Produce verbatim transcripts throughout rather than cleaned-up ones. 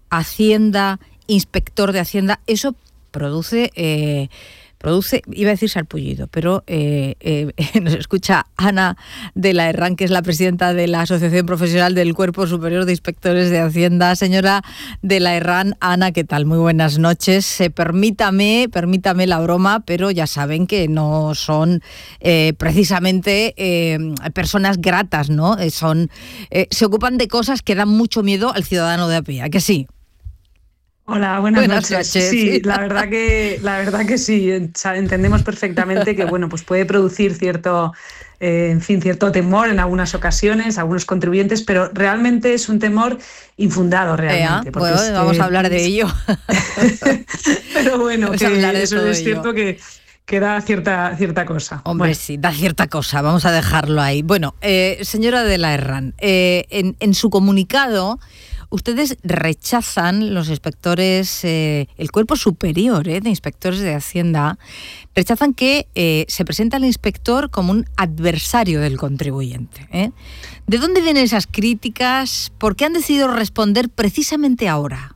Hacienda, inspector de Hacienda, eso produce... Eh, Produce, iba a decir sarpullido, pero eh, eh, nos escucha Ana de la Herrán, que es la presidenta de la Asociación Profesional del Cuerpo Superior de Inspectores de Hacienda. Señora de la Herrán, Ana, ¿qué tal? Muy buenas noches. Eh, permítame, permítame la broma, pero ya saben que no son eh, precisamente eh, personas gratas, ¿no? Eh, son, eh, se ocupan de cosas que dan mucho miedo al ciudadano de a pie, ¿a que sí? Hola, buenas, buenas noches. noches. Sí, la verdad que la verdad que sí, entendemos perfectamente que bueno, pues puede producir cierto, eh, en fin, cierto temor en algunas ocasiones, algunos contribuyentes, pero realmente es un temor infundado realmente. Eh, bueno, es, vamos eh, a hablar de ello. Pero bueno, que eso es cierto que que da cierta, cierta cosa. Hombre, bueno. sí, da cierta cosa, vamos a dejarlo ahí. Bueno, eh, señora de la Herrán, eh, en, en su comunicado, ustedes rechazan, los inspectores, eh, el cuerpo superior eh, de inspectores de Hacienda, rechazan que eh, se presenta al inspector como un adversario del contribuyente. ¿eh? ¿De dónde vienen esas críticas? ¿Por qué han decidido responder precisamente ahora?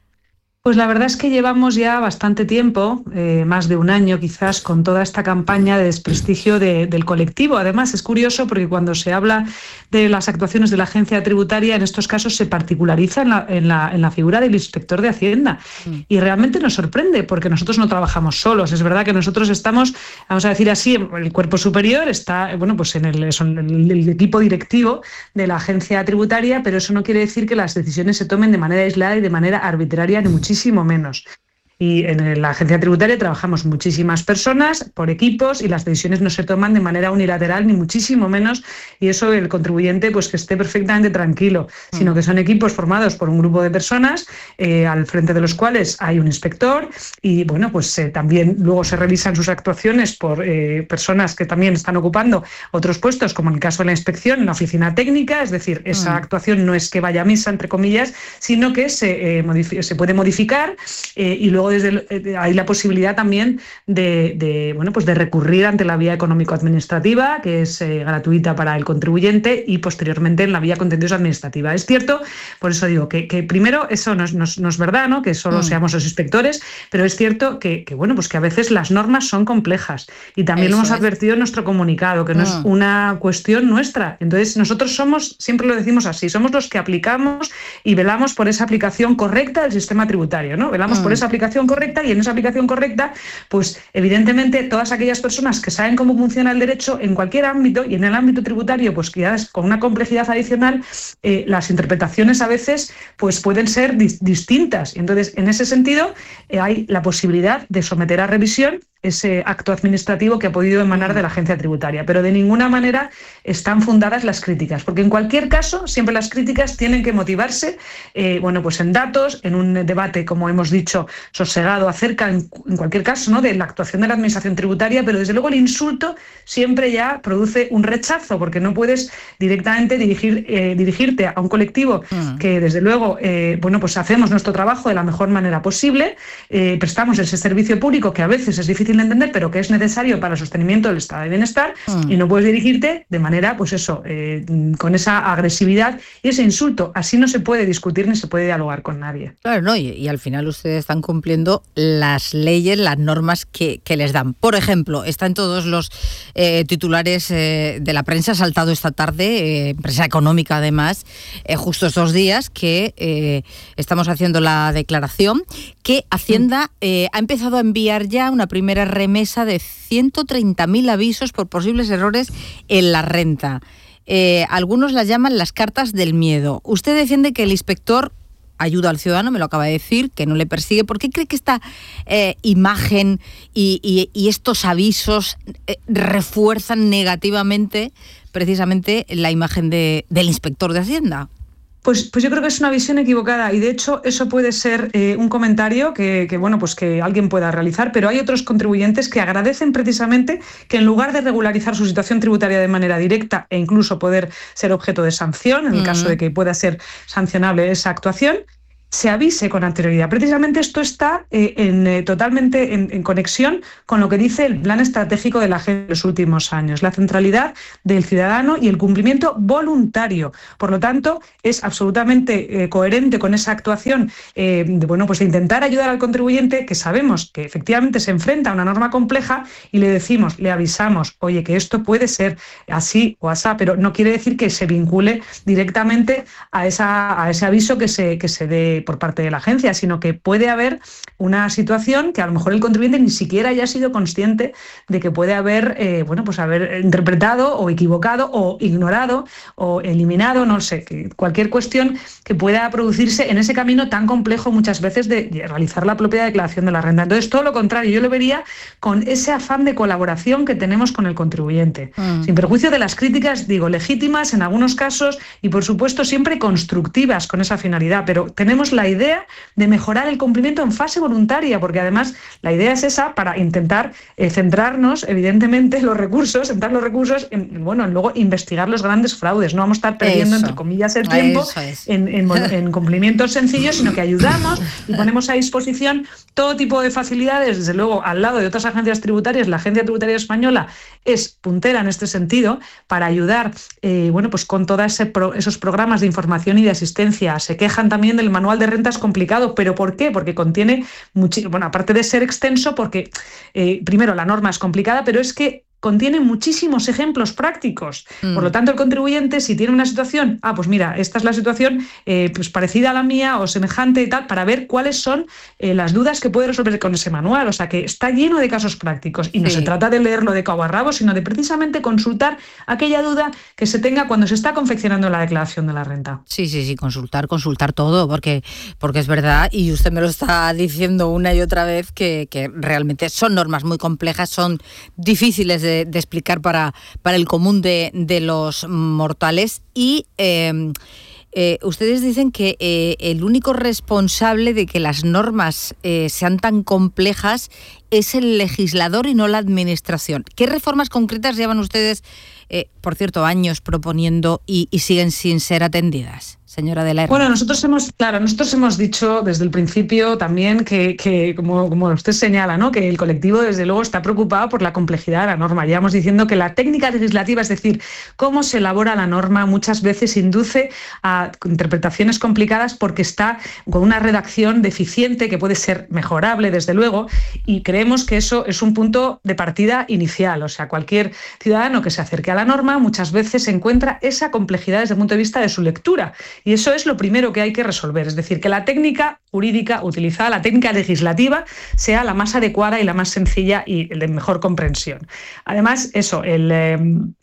Pues la verdad es que llevamos ya bastante tiempo, eh, más de un año quizás, con toda esta campaña de desprestigio de, del colectivo. Además, es curioso porque cuando se habla de las actuaciones de la agencia tributaria, en estos casos se particulariza en la, en la, en la figura del inspector de Hacienda. Mm. Y realmente nos sorprende porque nosotros no trabajamos solos. Es verdad que nosotros estamos, vamos a decir así, el cuerpo superior está, bueno, pues en el, son el, el equipo directivo de la agencia tributaria, pero eso no quiere decir que las decisiones se tomen de manera aislada y de manera arbitraria, ni muchísimo muchísimo menos. Y en la agencia tributaria trabajamos muchísimas personas por equipos y las decisiones no se toman de manera unilateral ni muchísimo menos, y eso el contribuyente pues que esté perfectamente tranquilo, sino que son equipos formados por un grupo de personas eh, al frente de los cuales hay un inspector y bueno pues eh, también luego se revisan sus actuaciones por eh, personas que también están ocupando otros puestos, como en el caso de la inspección en la oficina técnica, es decir, esa actuación no es que vaya a misa entre comillas, sino que se, eh, modifi- se puede modificar eh, y luego desde el, hay la posibilidad también de, de, bueno, pues de recurrir ante la vía económico-administrativa, que es eh, gratuita para el contribuyente, y posteriormente en la vía contencioso administrativa. Es cierto, por eso digo que, que primero eso no es, no, es, no es verdad, ¿no? Que solo mm. seamos los inspectores, pero es cierto que, que, bueno, pues que a veces las normas son complejas y también eso lo hemos es. advertido en nuestro comunicado, que mm. no es una cuestión nuestra. Entonces nosotros somos, siempre lo decimos así, somos los que aplicamos y velamos por esa aplicación correcta del sistema tributario, ¿no? Velamos mm. por esa aplicación correcta, y en esa aplicación correcta, pues evidentemente todas aquellas personas que saben cómo funciona el derecho en cualquier ámbito, y en el ámbito tributario, pues que ya es con una complejidad adicional, eh, las interpretaciones a veces pues pueden ser dis- distintas. Entonces, en ese sentido, eh, hay la posibilidad de someter a revisión ese acto administrativo que ha podido emanar de la agencia tributaria, pero de ninguna manera están fundadas las críticas, porque en cualquier caso siempre las críticas tienen que motivarse eh, bueno, pues en datos, en un debate, como hemos dicho, sosegado acerca, en, en cualquier caso, ¿no?, de la actuación de la administración tributaria, pero desde luego el insulto siempre ya produce un rechazo, porque no puedes directamente dirigir, eh, dirigirte a un colectivo mm. que desde luego eh, bueno, pues hacemos nuestro trabajo de la mejor manera posible, eh, prestamos ese servicio público que a veces es difícil de entender, pero que es necesario para el sostenimiento del estado de bienestar, mm. y no puedes dirigirte de manera, pues eso, eh, con esa agresividad y ese insulto. Así no se puede discutir ni se puede dialogar con nadie. Claro, no, y, y al final ustedes están cumpliendo las leyes, las normas que, que les dan. Por ejemplo, está en todos los eh, titulares eh, de la prensa, ha saltado esta tarde, eh, prensa económica además, eh, justo estos días que eh, estamos haciendo la declaración, que Hacienda eh, ha empezado a enviar ya una primera remesa de ciento treinta mil avisos por posibles errores en la renta. Eh, algunos las llaman las cartas del miedo. Usted defiende que el inspector ayuda al ciudadano, me lo acaba de decir, que no le persigue. ¿Por qué cree que esta eh, imagen y, y, y estos avisos eh, refuerzan negativamente precisamente la imagen de, del inspector de Hacienda? Pues, pues yo creo que es una visión equivocada, y de hecho eso puede ser eh, un comentario que, que, bueno, pues que alguien pueda realizar, pero hay otros contribuyentes que agradecen precisamente que en lugar de regularizar su situación tributaria de manera directa e incluso poder ser objeto de sanción, en el mm. caso de que pueda ser sancionable esa actuación, se avise con anterioridad. Precisamente esto está eh, en, eh, totalmente en, en conexión con lo que dice el Plan Estratégico de la Agencia de los últimos años, la centralidad del ciudadano y el cumplimiento voluntario. Por lo tanto, es absolutamente eh, coherente con esa actuación eh, de, bueno, pues de intentar ayudar al contribuyente, que sabemos que efectivamente se enfrenta a una norma compleja, y le decimos, le avisamos, oye, que esto puede ser así o asá, pero no quiere decir que se vincule directamente a, esa, a ese aviso que se, que se dé por parte de la agencia, sino que puede haber una situación que a lo mejor el contribuyente ni siquiera haya sido consciente de que puede haber, eh, bueno, pues haber interpretado o equivocado o ignorado o eliminado, no sé, que cualquier cuestión que pueda producirse en ese camino tan complejo muchas veces de realizar la propia declaración de la renta. Entonces, todo lo contrario, yo lo vería con ese afán de colaboración que tenemos con el contribuyente, mm. sin perjuicio de las críticas, digo, legítimas en algunos casos y, por supuesto, siempre constructivas con esa finalidad, pero tenemos la idea de mejorar el cumplimiento en fase voluntaria, porque además la idea es esa, para intentar eh, centrarnos, evidentemente, los recursos, centrar los recursos en, bueno, en luego investigar los grandes fraudes. No vamos a estar perdiendo, eso, entre comillas, el tiempo en, en, en cumplimientos sencillos, sino que ayudamos y ponemos a disposición todo tipo de facilidades. Desde luego, al lado de otras agencias tributarias, la Agencia Tributaria Española es puntera en este sentido para ayudar, eh, bueno, pues con todos ese pro, esos programas de información y de asistencia. Se quejan también del manual de rentas complicado, ¿pero por qué? Porque contiene mucho, bueno, aparte de ser extenso, porque eh, primero la norma es complicada, pero es que contiene muchísimos ejemplos prácticos. Mm. Por lo tanto, el contribuyente, si tiene una situación, ah, pues mira, esta es la situación eh, pues parecida a la mía o semejante y tal, para ver cuáles son eh, las dudas que puede resolver con ese manual. O sea, que está lleno de casos prácticos. Y sí. no se trata de leerlo de cabo a rabo, sino de precisamente consultar aquella duda que se tenga cuando se está confeccionando la declaración de la renta. Sí, sí, sí, consultar, consultar todo, porque, porque es verdad, y usted me lo está diciendo una y otra vez, que, que realmente son normas muy complejas, son difíciles de De, de explicar para, para el común de, de los mortales y eh, eh, ustedes dicen que eh, el único responsable de que las normas eh, sean tan complejas es el legislador y no la administración. ¿Qué reformas concretas llevan ustedes, eh, por cierto, años proponiendo y, y siguen sin ser atendidas? Señora de la Herrera. Bueno, nosotros hemos, claro, nosotros hemos dicho desde el principio también que, que como, como usted señala, ¿no?, que el colectivo desde luego está preocupado por la complejidad de la norma. Llevamos diciendo que la técnica legislativa, es decir, cómo se elabora la norma, muchas veces induce a interpretaciones complicadas porque está con una redacción deficiente que puede ser mejorable, desde luego, y creemos que eso es un punto de partida inicial. O sea, cualquier ciudadano que se acerque a la norma muchas veces encuentra esa complejidad desde el punto de vista de su lectura. Y eso es lo primero que hay que resolver, es decir, que la técnica jurídica utilizada, la técnica legislativa, sea la más adecuada y la más sencilla y de mejor comprensión. Además, eso, el... Eh,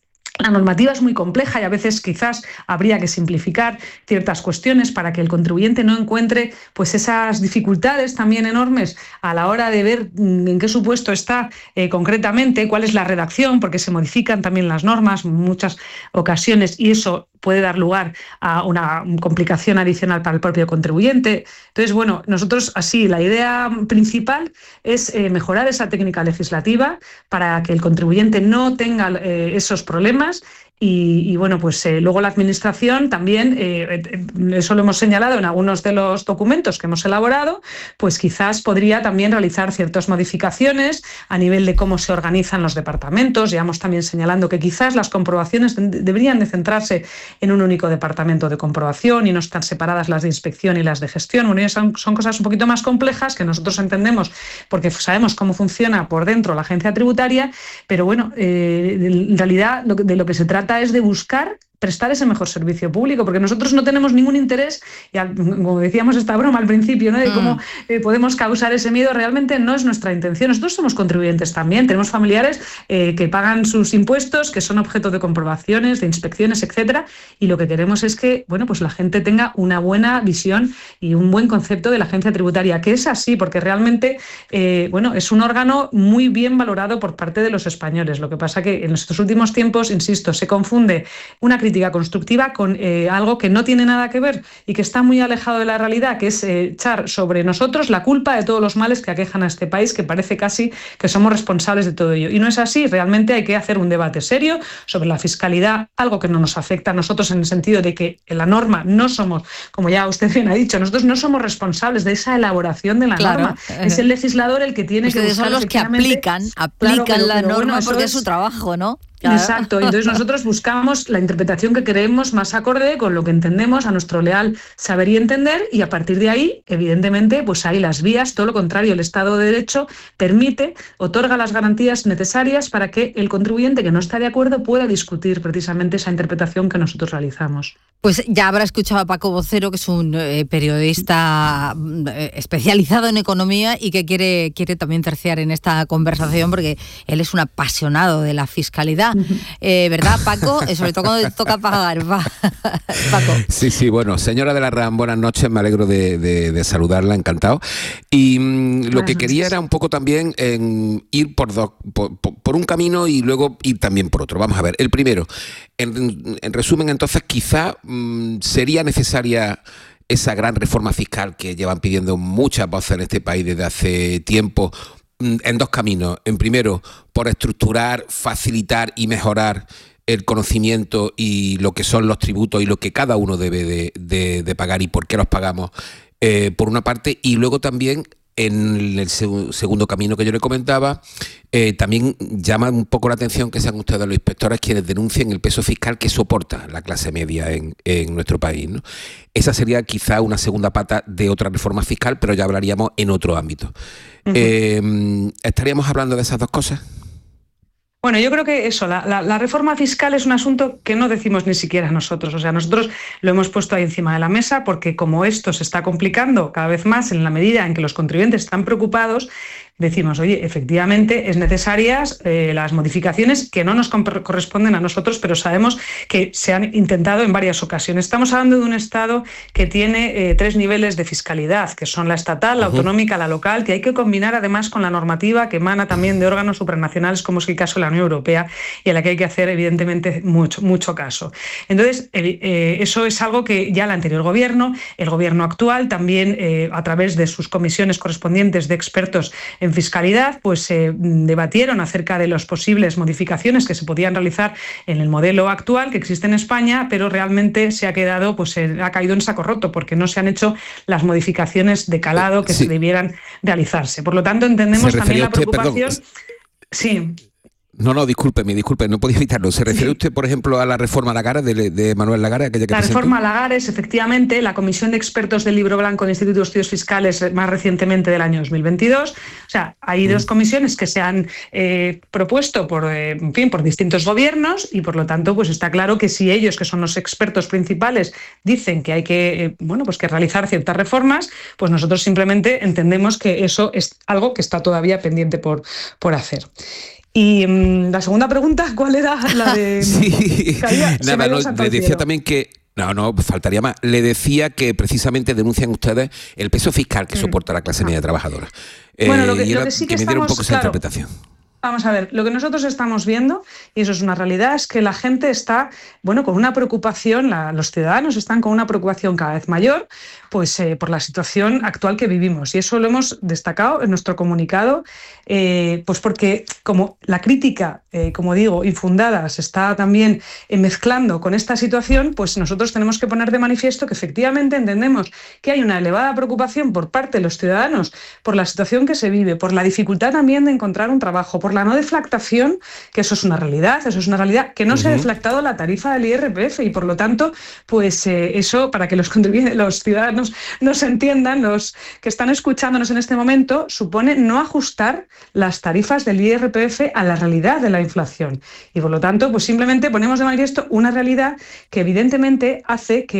La normativa es muy compleja y a veces quizás habría que simplificar ciertas cuestiones para que el contribuyente no encuentre pues esas dificultades también enormes a la hora de ver en qué supuesto está eh, concretamente, cuál es la redacción, porque se modifican también las normas en muchas ocasiones y eso puede dar lugar a una complicación adicional para el propio contribuyente. Entonces, bueno, nosotros así, la idea principal es eh, mejorar esa técnica legislativa para que el contribuyente no tenga eh, esos problemas. Y, y bueno, pues eh, luego la administración también, eh, eso lo hemos señalado en algunos de los documentos que hemos elaborado, pues quizás podría también realizar ciertas modificaciones a nivel de cómo se organizan los departamentos. Llevamos también señalando que quizás las comprobaciones de, deberían de centrarse en un único departamento de comprobación y no estar separadas las de inspección y las de gestión. Bueno, son, son cosas un poquito más complejas que nosotros entendemos porque sabemos cómo funciona por dentro la agencia tributaria, pero bueno, eh, en realidad lo, de lo que se trata es de buscar prestar ese mejor servicio público, porque nosotros no tenemos ningún interés, y al, como decíamos esta broma al principio, ¿no?, de cómo mm. eh, podemos causar ese miedo, realmente no es nuestra intención. Nosotros somos contribuyentes también, tenemos familiares eh, que pagan sus impuestos, que son objeto de comprobaciones, de inspecciones, etcétera, y lo que queremos es que, bueno, pues la gente tenga una buena visión y un buen concepto de la agencia tributaria, que es así, porque realmente, eh, bueno, es un órgano muy bien valorado por parte de los españoles. Lo que pasa que en estos últimos tiempos, insisto, se confunde una crítica constructiva con eh, algo que no tiene nada que ver y que está muy alejado de la realidad, que es eh, echar sobre nosotros la culpa de todos los males que aquejan a este país, que parece casi que somos responsables de todo ello. Y no es así, realmente hay que hacer un debate serio sobre la fiscalidad, algo que no nos afecta a nosotros en el sentido de que en la norma no somos, como ya usted bien ha dicho, nosotros no somos responsables de esa elaboración de la claro. norma. Es el legislador el que tiene Ustedes que buscar son los que aplican, aplican claro, pero, la pero, norma bueno, porque es es su trabajo, ¿no? Claro. Exacto, entonces nosotros buscamos la interpretación que creemos más acorde con lo que entendemos, a nuestro leal saber y entender, y a partir de ahí, evidentemente, pues hay las vías, todo lo contrario, el Estado de Derecho permite, otorga las garantías necesarias para que el contribuyente que no está de acuerdo pueda discutir precisamente esa interpretación que nosotros realizamos. Pues ya habrá escuchado a Paco Vocero, que es un eh, periodista eh, especializado en economía y que quiere, quiere también terciar en esta conversación porque él es un apasionado de la fiscalidad. Eh, ¿Verdad, Paco? Sobre todo cuando toca pagar. Paco. Sí, sí, bueno, señora de la RAM, buenas noches, me alegro de, de, de saludarla, encantado. Y mmm, lo que quería era un poco también en ir por, dos, por, por, por un camino y luego ir también por otro. Vamos a ver, el primero, en, en resumen, entonces, quizá mmm, sería necesaria esa gran reforma fiscal que llevan pidiendo muchas voces en este país desde hace tiempo, en dos caminos. En primero, por estructurar, facilitar y mejorar el conocimiento y lo que son los tributos y lo que cada uno debe de, de, de pagar y por qué los pagamos, eh, por una parte, y luego también en el seg- segundo camino que yo le comentaba, eh, también llama un poco la atención que sean ustedes los inspectores quienes denuncien el peso fiscal que soporta la clase media en, en nuestro país, ¿no? Esa sería quizá una segunda pata de otra reforma fiscal, pero ya hablaríamos en otro ámbito. Uh-huh. Eh, ¿Estaríamos hablando de esas dos cosas? Bueno, yo creo que eso, la, la, la reforma fiscal es un asunto que no decimos ni siquiera nosotros. O sea, nosotros lo hemos puesto ahí encima de la mesa porque como esto se está complicando cada vez más en la medida en que los contribuyentes están preocupados, decimos, oye, efectivamente es necesarias eh, las modificaciones que no nos corresponden a nosotros, pero sabemos que se han intentado en varias ocasiones. Estamos hablando de un Estado que tiene eh, tres niveles de fiscalidad, que son la estatal, la uh-huh. autonómica, la local, que hay que combinar además con la normativa que emana también de órganos supranacionales, como es el caso de la Unión Europea, y a la que hay que hacer evidentemente mucho, mucho caso. Entonces, eh, eh, eso es algo que ya el anterior gobierno, el gobierno actual, también eh, a través de sus comisiones correspondientes de expertos en fiscalidad, pues se eh, debatieron acerca de las posibles modificaciones que se podían realizar en el modelo actual que existe en España, pero realmente se ha quedado, pues se ha caído en saco roto porque no se han hecho las modificaciones de calado que sí. se debieran realizarse. Por lo tanto, entendemos también la preocupación. Perdón. Sí. No, no, discúlpeme, disculpe, no podía evitarlo. ¿Se refiere sí. usted, por ejemplo, a la reforma Lagares de, de Manuel Lagares? Aquella que la presentó? reforma Lagares, efectivamente, la Comisión de Expertos del Libro Blanco del Instituto de Estudios Fiscales más recientemente del año dos mil veintidós. O sea, hay mm. dos comisiones que se han eh, propuesto por, eh, en fin, por distintos gobiernos y, por lo tanto, pues está claro que si ellos, que son los expertos principales, dicen que hay que, eh, bueno, pues que realizar ciertas reformas, pues nosotros simplemente entendemos que eso es algo que está todavía pendiente por, por hacer. Y um, la segunda pregunta, ¿cuál era la de...? Sí, Caía, nada, no, le decía también que... No, no, faltaría más. Le decía que precisamente denuncian ustedes el peso fiscal que mm. soporta la clase media trabajadora. Bueno, lo que, eh, lo que sí que, que estamos, me diera un poco esa claro, interpretación. Vamos a ver, lo que nosotros estamos viendo, y eso es una realidad, es que la gente está, bueno, con una preocupación, la, los ciudadanos están con una preocupación cada vez mayor, pues eh, por la situación actual que vivimos. Y eso lo hemos destacado en nuestro comunicado, eh, pues porque como la crítica, eh, como digo, infundada, se está también eh, mezclando con esta situación, pues nosotros tenemos que poner de manifiesto que efectivamente entendemos que hay una elevada preocupación por parte de los ciudadanos por la situación que se vive, por la dificultad también de encontrar un trabajo, por la no deflactación, que eso es una realidad, eso es una realidad, que no uh-huh. se ha deflactado la tarifa del I R P F y por lo tanto, pues eh, eso, para que los, los ciudadanos nos entiendan, los que están escuchándonos en este momento, supone no ajustar las tarifas del I R P F a la realidad de la inflación. Y por lo tanto, pues simplemente ponemos de manifiesto una realidad que evidentemente hace que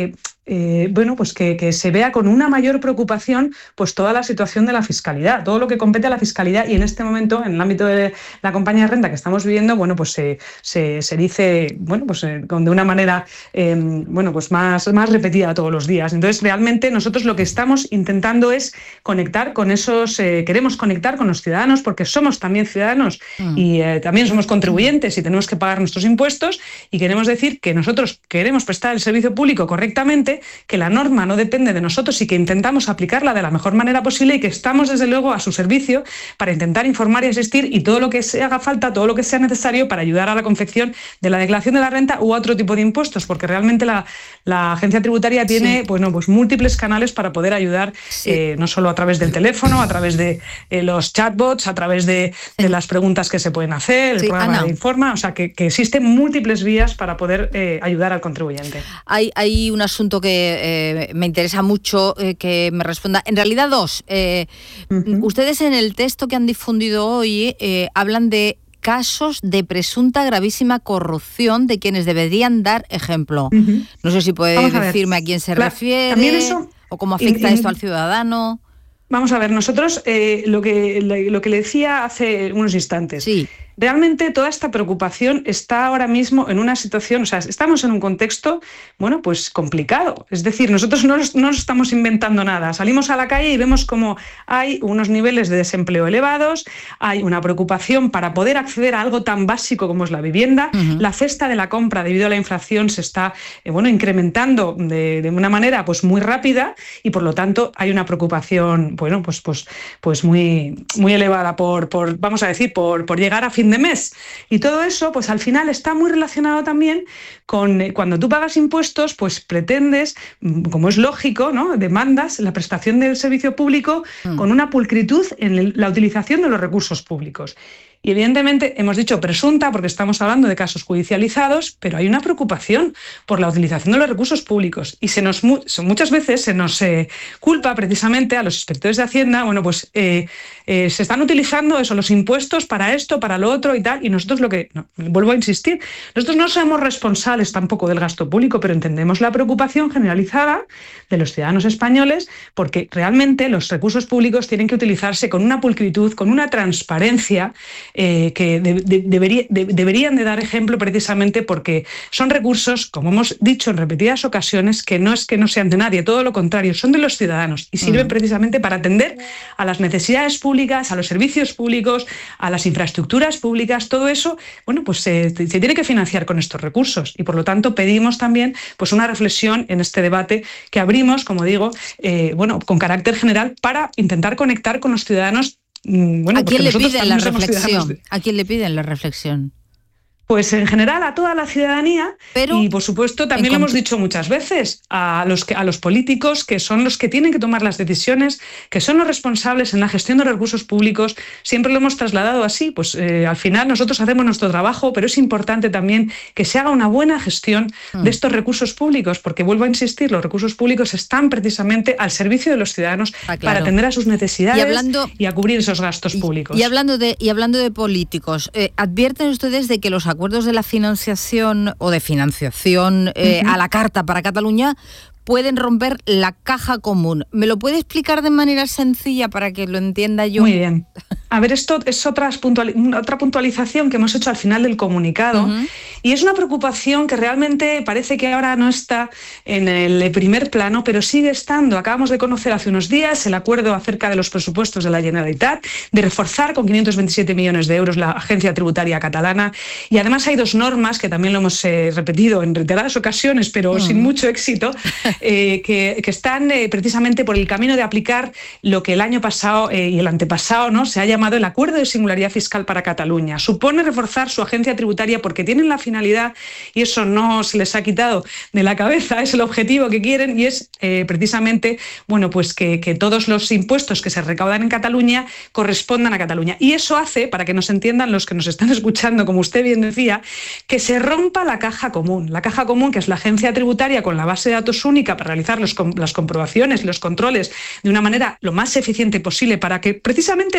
eh, bueno, pues que, que se vea con una mayor preocupación pues toda la situación de la fiscalidad, todo lo que compete a la fiscalidad, y en este momento, en el ámbito de la compañía de renta que estamos viviendo, bueno, pues se, se, se dice, bueno, pues eh, de una manera, eh, bueno, pues más, más repetida todos los días. Entonces, realmente nosotros lo que estamos intentando es conectar con esos, eh, queremos conectar con los ciudadanos porque somos también ciudadanos mm. y eh, también somos contribuyentes y tenemos que pagar nuestros impuestos, y queremos decir que nosotros queremos prestar el servicio público correctamente, que la norma no depende de nosotros y que intentamos aplicarla de la mejor manera posible, y que estamos desde luego a su servicio para intentar informar y asistir, y todo lo que se haga falta, todo lo que sea necesario para ayudar a la confección de la declaración de la renta u otro tipo de impuestos, porque realmente la, la agencia tributaria tiene sí. bueno, pues múltiples canales para poder ayudar, sí. eh, no solo a través del teléfono, a través de eh, los chatbots, a través de, sí. de las preguntas que se pueden hacer, el sí, programa Ana. de Informa, o sea que, que existen múltiples vías para poder eh, ayudar al contribuyente. Hay, hay un asunto que eh, me interesa mucho eh, que me responda. En realidad dos. Eh, uh-huh. Ustedes en el texto que han difundido hoy eh, hablan de casos de presunta gravísima corrupción de quienes deberían dar ejemplo. Uh-huh. No sé si puede a decirme a quién se claro, refiere eso, o cómo afecta y, y, esto al ciudadano. Vamos a ver, nosotros eh, lo, que, lo que le decía hace unos instantes. Sí. Realmente toda esta preocupación está ahora mismo en una situación, o sea, estamos en un contexto, bueno, pues complicado. Es decir, nosotros no, no nos estamos inventando nada. Salimos a la calle y vemos cómo hay unos niveles de desempleo elevados, hay una preocupación para poder acceder a algo tan básico como es la vivienda. Uh-huh. La cesta de la compra, debido a la inflación, se está, eh, bueno, incrementando de, de una manera pues muy rápida, y por lo tanto hay una preocupación, bueno, pues, pues, pues muy, muy elevada por, por, vamos a decir, por, por llegar a fin de mes. Y todo eso, pues al final está muy relacionado también con eh, cuando tú pagas impuestos, pues pretendes, como es lógico, ¿no?, demandas la prestación del servicio público mm. con una pulcritud en el, la utilización de los recursos públicos. Y evidentemente hemos dicho presunta porque estamos hablando de casos judicializados, pero hay una preocupación por la utilización de los recursos públicos, y se nos muchas veces se nos eh, culpa precisamente a los inspectores de Hacienda, bueno, pues eh, eh, se están utilizando eso, los impuestos para esto, para lo otro y tal, y nosotros lo que, no, vuelvo a insistir, nosotros no somos responsables tampoco del gasto público, pero entendemos la preocupación generalizada de los ciudadanos españoles, porque realmente los recursos públicos tienen que utilizarse con una pulcritud, con una transparencia, Eh, que de, de, debería, de, deberían de dar ejemplo, precisamente porque son recursos, como hemos dicho en repetidas ocasiones, que no es que no sean de nadie, todo lo contrario, son de los ciudadanos y sirven uh-huh. precisamente para atender a las necesidades públicas, a los servicios públicos, a las infraestructuras públicas. Todo eso, bueno, pues se, se tiene que financiar con estos recursos, y por lo tanto pedimos también pues una reflexión en este debate que abrimos, como digo, eh, bueno, con carácter general, para intentar conectar con los ciudadanos. Bueno, ¿A quién le piden la reflexión? De... ¿A quién le piden la reflexión? Pues en general a toda la ciudadanía, pero y por supuesto también lo hemos dicho muchas veces a los, que, a los políticos, que son los que tienen que tomar las decisiones, que son los responsables en la gestión de los recursos públicos. Siempre lo hemos trasladado así, pues eh, al final nosotros hacemos nuestro trabajo, pero es importante también que se haga una buena gestión mm. de estos recursos públicos, porque vuelvo a insistir, los recursos públicos están precisamente al servicio de los ciudadanos ah, claro. para atender a sus necesidades y, hablando, y a cubrir esos gastos y, públicos. Y hablando de, y hablando de políticos, eh, ¿advierten ustedes de que los acuerdos de la financiación o de financiación eh, uh-huh. a la carta para Cataluña pueden romper la caja común? ¿Me lo puede explicar de manera sencilla para que lo entienda yo? Muy bien. A ver, esto es otra, puntual, otra puntualización que hemos hecho al final del comunicado, uh-huh. y es una preocupación que realmente parece que ahora no está en el primer plano, pero sigue estando. Acabamos de conocer hace unos días el acuerdo acerca de los presupuestos de la Generalitat, de reforzar con quinientos veintisiete millones de euros la agencia tributaria catalana, y además hay dos normas que también lo hemos eh, repetido en reiteradas ocasiones, pero uh-huh. sin mucho éxito, eh, que, que están eh, precisamente por el camino de aplicar lo que el año pasado eh, y el antepasado, ¿no?, se ha llamado el Acuerdo de Singularidad Fiscal para Cataluña. Supone reforzar su agencia tributaria porque tienen la finalidad, y eso no se les ha quitado de la cabeza, es el objetivo que quieren, y es eh, precisamente, bueno, pues que, que todos los impuestos que se recaudan en Cataluña correspondan a Cataluña. Y eso hace, para que nos entiendan los que nos están escuchando, como usted bien decía, que se rompa la caja común. La caja común, que es la agencia tributaria con la base de datos única para realizar los, las comprobaciones y los controles de una manera lo más eficiente posible, para que precisamente no se produzca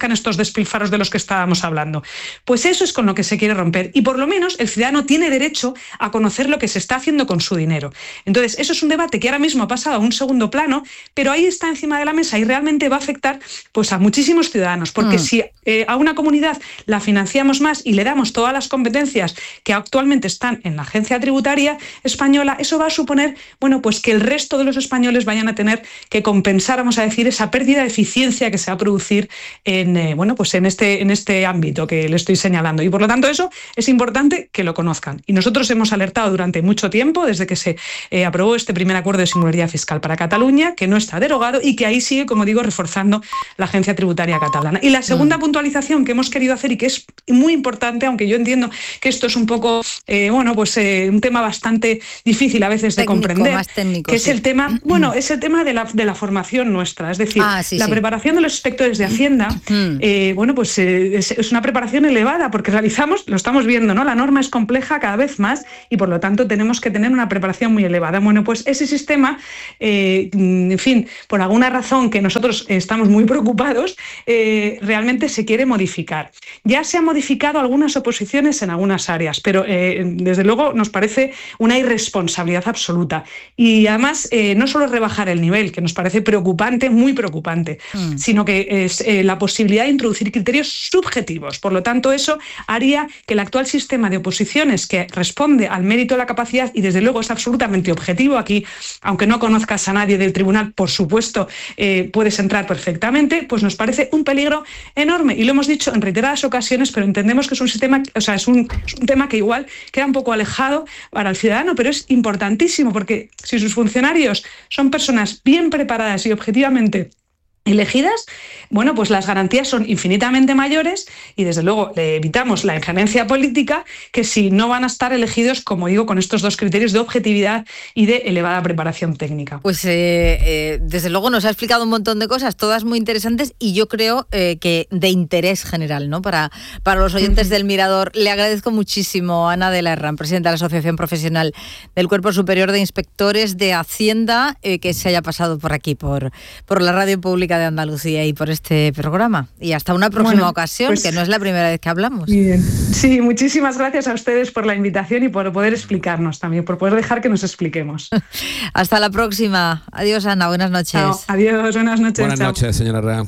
conozcan estos despilfarros de los que estábamos hablando. Pues eso es con lo que se quiere romper. Y por lo menos el ciudadano tiene derecho a conocer lo que se está haciendo con su dinero. Entonces, eso es un debate que ahora mismo ha pasado a un segundo plano, pero ahí está encima de la mesa y realmente va a afectar pues, a muchísimos ciudadanos. Porque mm. si eh, a una comunidad la financiamos más y le damos todas las competencias que actualmente están en la agencia tributaria española, eso va a suponer, bueno, pues que el resto de los españoles vayan a tener que compensar, vamos a decir, esa pérdida de eficiencia que se va a producir en, eh, bueno, pues en este, en este ámbito que le estoy señalando. Y por lo tanto eso es importante que lo conozcan. Y nosotros hemos alertado durante mucho tiempo, desde que se eh, aprobó este primer acuerdo de singularidad fiscal para Cataluña, que no está derogado y que ahí sigue, como digo, reforzando la agencia tributaria catalana. Y la segunda mm. puntualización que hemos querido hacer y que es muy importante, aunque yo entiendo que esto es un poco, eh, bueno, pues eh, un tema bastante difícil a veces de técnico, comprender, más técnico, que sí. es el tema, bueno, es el tema de la, de la formación nuestra, es decir, ah, sí, la sí. preparación de los inspectores de Hacienda, mm. eh, bueno, pues eh, es, es una preparación elevada porque realizamos, lo estamos viendo, ¿no? La norma es compleja cada vez más y por lo tanto tenemos que tener una preparación muy elevada. Bueno, pues ese sistema, eh, en fin, por alguna razón que nosotros estamos muy preocupados, eh, realmente se quiere modificar. Ya se han modificado algunas oposiciones en algunas áreas, pero eh, desde luego nos parece una irresponsabilidad absoluta. Y además, eh, no solo rebajar el nivel, que nos parece preocupante, muy preocupante, mm. sino que es eh, la posibilidad de introducir criterios subjetivos. Por lo tanto, eso haría que el actual sistema de oposiciones, que responde al mérito de la capacidad y desde luego es absolutamente objetivo, aquí, aunque no conozcas a nadie del tribunal, por supuesto, eh, puedes entrar perfectamente, pues nos parece un peligro enorme. Y lo hemos dicho en reiteradas ocasiones, pero entendemos que es un sistema, o sea, es un, es un tema que igual queda un poco alejado para el ciudadano, pero es importantísimo porque si sus funcionarios son personas bien preparadas y objetivamente elegidas, bueno, pues las garantías son infinitamente mayores y desde luego le evitamos la injerencia política que si no van a estar elegidos, como digo, con estos dos criterios de objetividad y de elevada preparación técnica. Pues eh, eh, desde luego nos ha explicado un montón de cosas, todas muy interesantes y yo creo eh, que de interés general, ¿no? Para, para los oyentes uh-huh. del Mirador. Le agradezco muchísimo a Ana de la Herrán, presidenta de la Asociación Profesional del Cuerpo Superior de Inspectores de Hacienda, eh, que se haya pasado por aquí, por, por la radio pública de Andalucía y por este programa. Y hasta una próxima bueno, ocasión, pues, que no es la primera vez que hablamos. Bien. Sí, muchísimas gracias a ustedes por la invitación y por poder explicarnos también, por poder dejar que nos expliquemos. Hasta la próxima. Adiós, Ana. Buenas noches. Chao. Adiós. Buenas noches. Buenas Chao. noches, señora Herrán.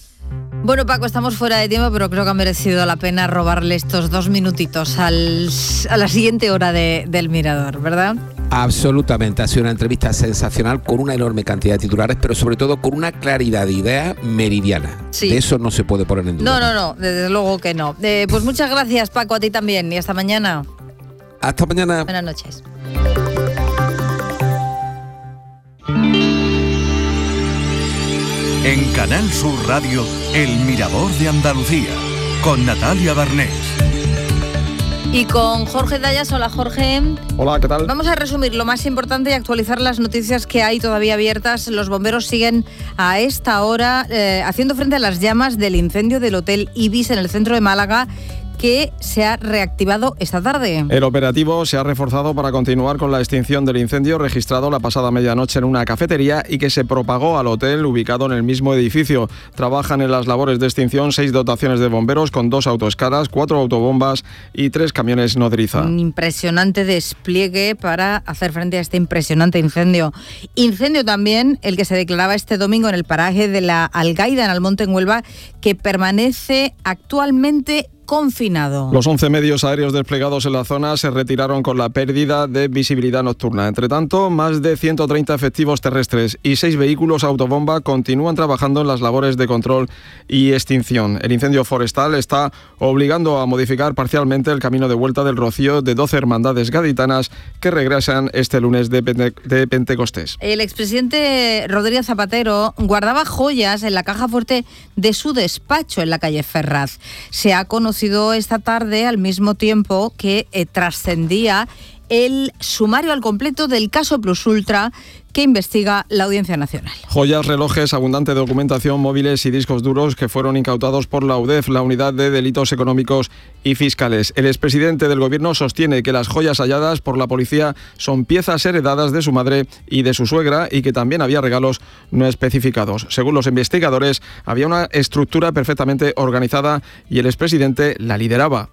Bueno, Paco, estamos fuera de tiempo, pero creo que ha merecido la pena robarle estos dos minutitos al, a la siguiente hora de, del Mirador, ¿verdad? Absolutamente, ha sido una entrevista sensacional con una enorme cantidad de titulares, pero sobre todo con una claridad de idea meridiana. Sí. De eso no se puede poner en duda. No, no, no, desde luego que no. Eh, pues muchas gracias, Paco, a ti también, y hasta mañana. Hasta mañana. Buenas noches. En Canal Sur Radio, El Mirador de Andalucía, con Natalia Barnés. Y con Jorge Dayas. Hola, Jorge. Hola, ¿qué tal? Vamos a resumir lo más importante y actualizar las noticias que hay todavía abiertas. Los bomberos siguen a esta hora eh, haciendo frente a las llamas del incendio del Hotel Ibis en el centro de Málaga, que se ha reactivado esta tarde. El operativo se ha reforzado para continuar con la extinción del incendio registrado la pasada medianoche en una cafetería y que se propagó al hotel ubicado en el mismo edificio. Trabajan en las labores de extinción seis dotaciones de bomberos con dos autoescalas, cuatro autobombas y tres camiones nodriza. Un impresionante despliegue para hacer frente a este impresionante incendio. Incendio también el que se declaraba este domingo en el paraje de la Algaida, en Almonte, en Huelva, que permanece actualmente confinado. Los once medios aéreos desplegados en la zona se retiraron con la pérdida de visibilidad nocturna. Entre tanto, más de ciento treinta efectivos terrestres y seis vehículos autobomba continúan trabajando en las labores de control y extinción. El incendio forestal está obligando a modificar parcialmente el camino de vuelta del Rocío de doce hermandades gaditanas que regresan este lunes de, Pente- de Pentecostés. El expresidente Rodríguez Zapatero guardaba joyas en la caja fuerte de su despacho en la calle Ferraz. Se ha conocido esta tarde, al mismo tiempo que eh, trascendía el sumario al completo del caso Plus Ultra, que investiga la Audiencia Nacional. Joyas, relojes, abundante documentación, móviles y discos duros que fueron incautados por la U D E F, la Unidad de Delitos Económicos y Fiscales. El expresidente del Gobierno sostiene que las joyas halladas por la policía son piezas heredadas de su madre y de su suegra y que también había regalos no especificados. Según los investigadores, había una estructura perfectamente organizada y el expresidente la lideraba.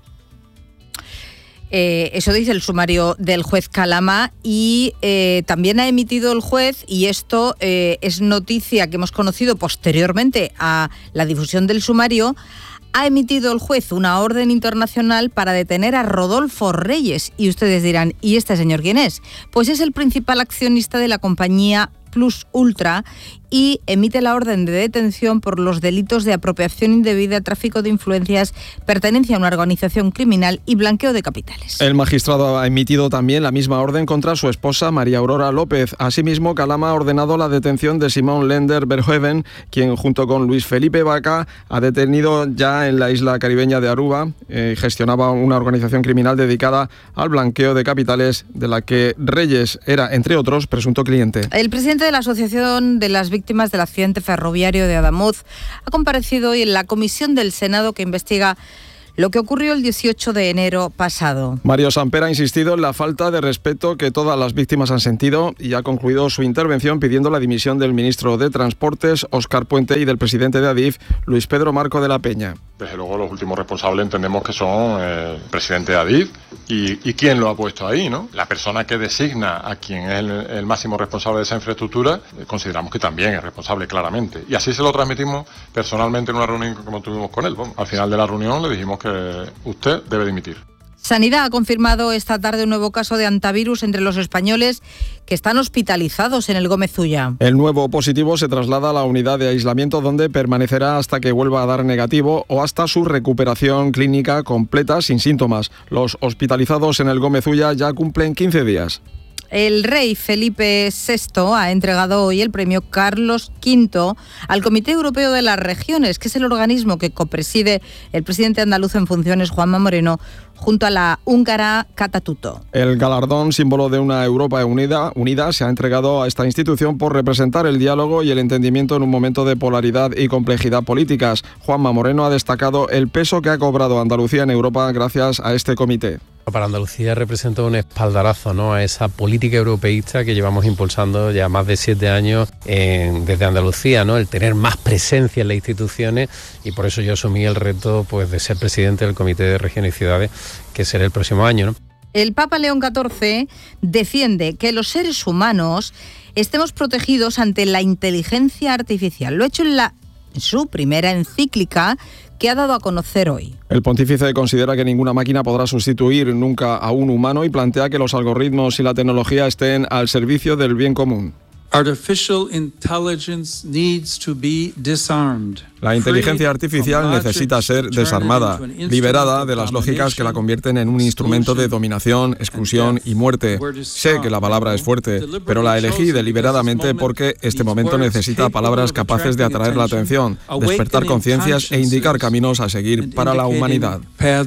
Eh, eso dice el sumario del juez Calama y eh, también ha emitido el juez, y esto eh, es noticia que hemos conocido posteriormente a la difusión del sumario, ha emitido el juez una orden internacional para detener a Rodolfo Reyes. Y ustedes dirán, ¿y este señor quién es? Pues es el principal accionista de la compañía Plus Ultra y emite la orden de detención por los delitos de apropiación indebida, tráfico de influencias, pertenencia a una organización criminal y blanqueo de capitales. El magistrado ha emitido también la misma orden contra su esposa María Aurora López. Asimismo, Calama ha ordenado la detención de Simón Lender Verhoeven, quien junto con Luis Felipe Vaca ha detenido ya en la isla caribeña de Aruba. Eh, gestionaba una organización criminal dedicada al blanqueo de capitales de la que Reyes era, entre otros, presunto cliente. El presidente de la Asociación de las Víctimas del Accidente Ferroviario de Adamuz ha comparecido hoy en la comisión del Senado que investiga lo que ocurrió el dieciocho de enero pasado. Mario Samper ha insistido en la falta de respeto que todas las víctimas han sentido y ha concluido su intervención pidiendo la dimisión del ministro de Transportes, Óscar Puente, y del presidente de Adif, Luis Pedro Marco de la Peña. Desde luego los últimos responsables entendemos que son eh, el presidente de Adif y, y quién lo ha puesto ahí, ¿no? La persona que designa a quien es el, el máximo responsable de esa infraestructura, eh, consideramos que también es responsable claramente. Y así se lo transmitimos personalmente en una reunión como tuvimos con él. Bueno, al final de la reunión le dijimos que usted debe dimitir. Sanidad ha confirmado esta tarde un nuevo caso de hantavirus entre los españoles que están hospitalizados en el Gómez Ulla. El nuevo positivo se traslada a la unidad de aislamiento donde permanecerá hasta que vuelva a dar negativo o hasta su recuperación clínica completa sin síntomas. Los hospitalizados en el Gómez Ulla ya cumplen quince días. El rey Felipe sexto ha entregado hoy el premio Carlos quinto al Comité Europeo de las Regiones, que es el organismo que copreside el presidente andaluz en funciones, Juanma Moreno, junto a la húngara Catatuto. El galardón, símbolo de una Europa unida, unida, se ha entregado a esta institución por representar el diálogo y el entendimiento en un momento de polaridad y complejidad políticas. Juanma Moreno ha destacado el peso que ha cobrado Andalucía en Europa gracias a este comité. Para Andalucía representa un espaldarazo, ¿no?, a esa política europeísta que llevamos impulsando ya más de siete años en, desde Andalucía, ¿no?, el tener más presencia en las instituciones, y por eso yo asumí el reto, pues, de ser presidente del Comité de Regiones y Ciudades, que será el próximo año, ¿no? El Papa León catorce defiende que los seres humanos estemos protegidos ante la inteligencia artificial. Lo ha hecho en, la, en su primera encíclica, que ha dado a conocer hoy. El pontífice considera que ninguna máquina podrá sustituir nunca a un humano y plantea que los algoritmos y la tecnología estén al servicio del bien común. Artificial intelligence needs to be disarmed. La inteligencia artificial necesita ser desarmada, liberada de las lógicas que la convierten en un instrumento de dominación, exclusión y muerte. Sé que la palabra es fuerte, pero la elegí deliberadamente porque este momento necesita palabras capaces de atraer la atención, despertar conciencias e indicar caminos a seguir para la humanidad.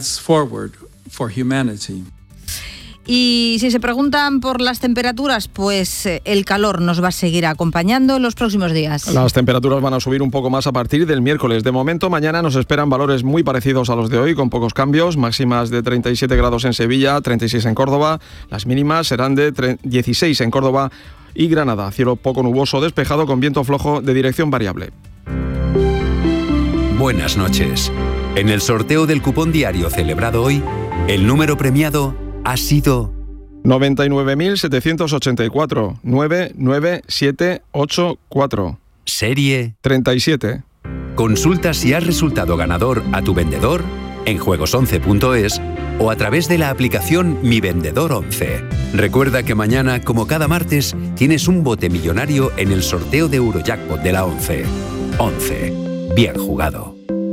Y si se preguntan por las temperaturas, pues el calor nos va a seguir acompañando en los próximos días. Las temperaturas van a subir un poco más a partir del miércoles. De momento, mañana nos esperan valores muy parecidos a los de hoy, con pocos cambios. Máximas de treinta y siete grados en Sevilla, treinta y seis en Córdoba. Las mínimas serán de dieciséis en Córdoba y Granada. Cielo poco nuboso, despejado, con viento flojo de dirección variable. Buenas noches. En el sorteo del cupón diario celebrado hoy, el número premiado ha sido noventa y nueve mil setecientos ochenta y cuatro, nueve nueve siete ocho cuatro. Serie treinta y siete. Consulta si has resultado ganador a tu vendedor en juegos once punto es o a través de la aplicación Mi Vendedor once. Recuerda que mañana, como cada martes, tienes un bote millonario en el sorteo de Eurojackpot de la once. once. Bien jugado.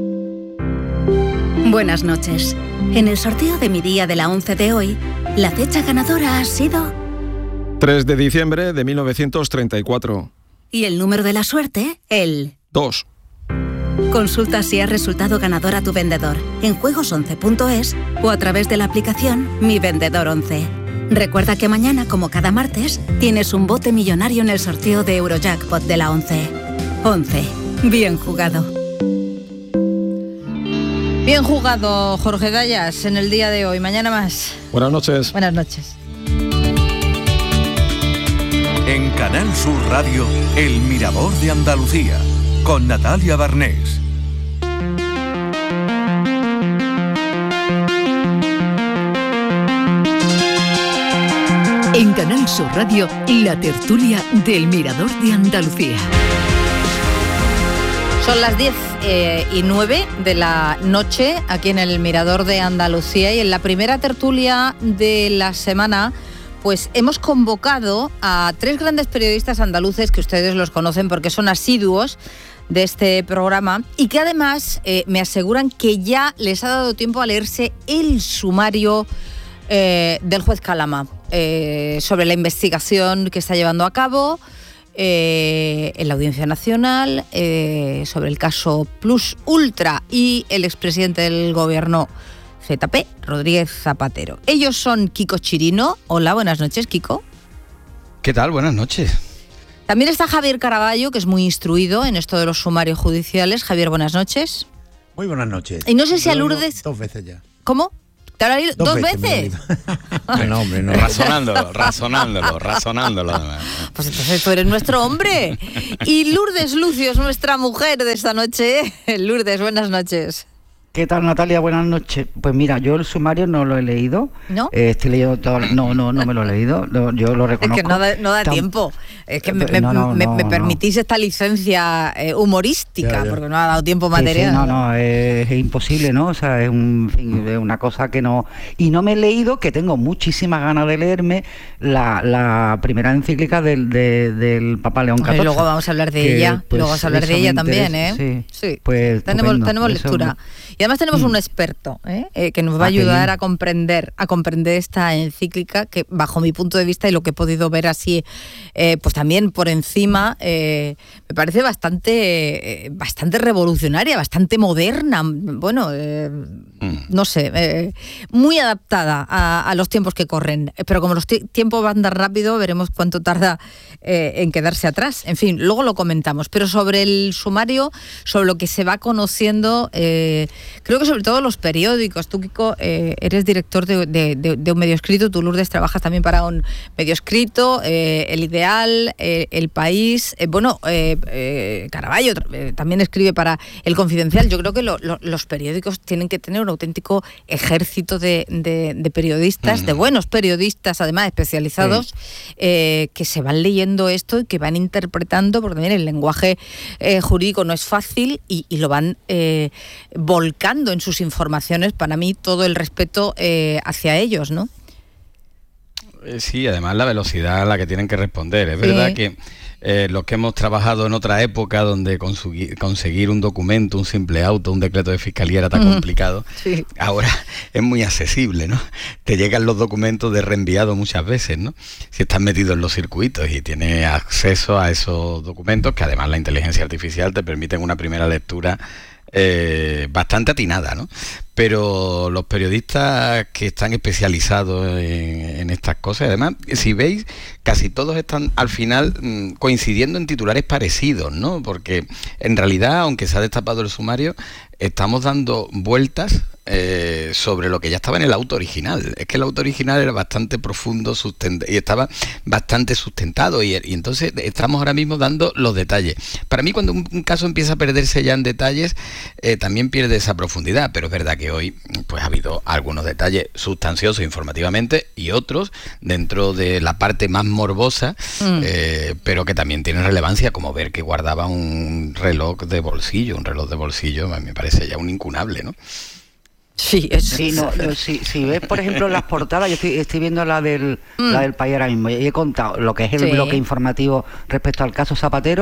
Buenas noches. En el sorteo de mi día de la once de hoy, la fecha ganadora ha sido tres de diciembre de mil novecientos treinta y cuatro. Y el número de la suerte, el dos. Consulta si has resultado ganador a tu vendedor en juegos once punto es o a través de la aplicación Mi Vendedor once. Recuerda que mañana, como cada martes, tienes un bote millonario en el sorteo de Eurojackpot de la ONCE. ONCE. Bien jugado. Bien jugado, Jorge Dayas, en el día de hoy. Mañana más. Buenas noches. Buenas noches. En Canal Sur Radio, El Mirador de Andalucía, con Natalia Barnés. En Canal Sur Radio, la tertulia del Mirador de Andalucía. Son las diez eh, y nueve de la noche aquí en el Mirador de Andalucía, y en la primera tertulia de la semana pues hemos convocado a tres grandes periodistas andaluces que ustedes los conocen porque son asiduos de este programa y que además eh, me aseguran que ya les ha dado tiempo a leerse el sumario eh, del juez Calama eh, sobre la investigación que está llevando a cabo Eh, en la Audiencia Nacional eh, sobre el caso Plus Ultra y el expresidente del gobierno Z P, Rodríguez Zapatero. Ellos son Kiko Chirino. Hola, buenas noches, Kiko. ¿Qué tal? Buenas noches. También está Javier Caraballo, que es muy instruido en esto de los sumarios judiciales. Javier, buenas noches. Muy buenas noches. Y no sé si Yo a Lourdes... Dos veces ya. ¿Cómo? ¿Te habrá ido dos, ¿Dos veces? veces? No, hombre, no. Razonándolo, razonándolo, razonándolo. Pues entonces tú eres nuestro hombre. Y Lourdes Lucio es nuestra mujer de esta noche. Lourdes, buenas noches. ¿Qué tal, Natalia? Buenas noches. Pues mira, yo el sumario no lo he leído. ¿No? Eh, estoy leyendo todo. No, no, no me lo he leído. Lo, yo lo reconozco. Es que no da, no da tiempo. Es que me, no, no, me, no, me permitís no. esta licencia eh, humorística, ya, ya. porque no ha dado tiempo material. Sí, sí, no, no, es, es imposible, ¿no? O sea, es, un, en fin, es una cosa que no... Y no me he leído, que tengo muchísimas ganas de leerme, la, la primera encíclica del, de, del Papa León catorce. Y luego vamos a hablar de que, ella. Pues, luego vamos a hablar de ella también, ¿eh? Sí, sí. Pues tenemos, tenemos lectura. Y además tenemos mm. un experto ¿eh? Eh, que nos va a ayudar a comprender a comprender esta encíclica que, bajo mi punto de vista y lo que he podido ver así, eh, pues también por encima, eh, me parece bastante, eh, bastante revolucionaria, bastante moderna. Bueno, eh, mm. no sé, eh, muy adaptada a, a los tiempos que corren. Pero como los t- tiempos van a andar rápido, veremos cuánto tarda eh, en quedarse atrás. En fin, luego lo comentamos. Pero sobre el sumario, sobre lo que se va conociendo, eh, creo que sobre todo los periódicos. Tú, Kiko, eh, eres director de, de, de, de un medio escrito. Tú, Lourdes, trabajas también para un medio escrito, eh, El Ideal, eh, El País. Eh, bueno, eh, eh, Caraballo eh, también escribe para El Confidencial. Yo creo que lo, lo, los periódicos tienen que tener un auténtico ejército de, de, de periodistas, mm. de buenos periodistas, además especializados, sí. eh, que se van leyendo esto y que van interpretando, porque también el lenguaje eh, jurídico no es fácil y, y lo van eh, volcando en sus informaciones. Para mí, todo el respeto eh, hacia ellos, ¿no? Sí, además la velocidad a la que tienen que responder. Es sí. verdad que eh, los que hemos trabajado en otra época donde conseguir, conseguir un documento, un simple auto, un decreto de fiscalía era tan mm. complicado, sí. ahora es muy accesible, ¿no? Te llegan los documentos de reenviado muchas veces, ¿no? Si estás metido en los circuitos y tienes acceso a esos documentos, que además la inteligencia artificial te permite en una primera lectura Eh, bastante atinada, ¿no? Pero los periodistas que están especializados en, en estas cosas, además, si veis, casi todos están al final mmm, coincidiendo en titulares parecidos, ¿no? Porque en realidad, aunque se ha destapado el sumario, estamos dando vueltas eh, sobre lo que ya estaba en el auto original. Es que el auto original era bastante profundo sustent- y estaba bastante sustentado y, y entonces estamos ahora mismo dando los detalles. Para mí, cuando un, un caso empieza a perderse ya en detalles, eh, también pierde esa profundidad, pero es verdad que hoy pues ha habido algunos detalles sustanciosos informativamente y otros dentro de la parte más morbosa, mm. eh, pero que también tienen relevancia, como ver que guardaba un reloj de bolsillo, un reloj de bolsillo, me parece ya un incunable, ¿no? Sí, es... sí, no, no, si, si ves, por ejemplo, las portadas, yo estoy, estoy viendo la del, mm. la del País ahora mismo, y he contado lo que es el sí. bloque informativo respecto al caso Zapatero,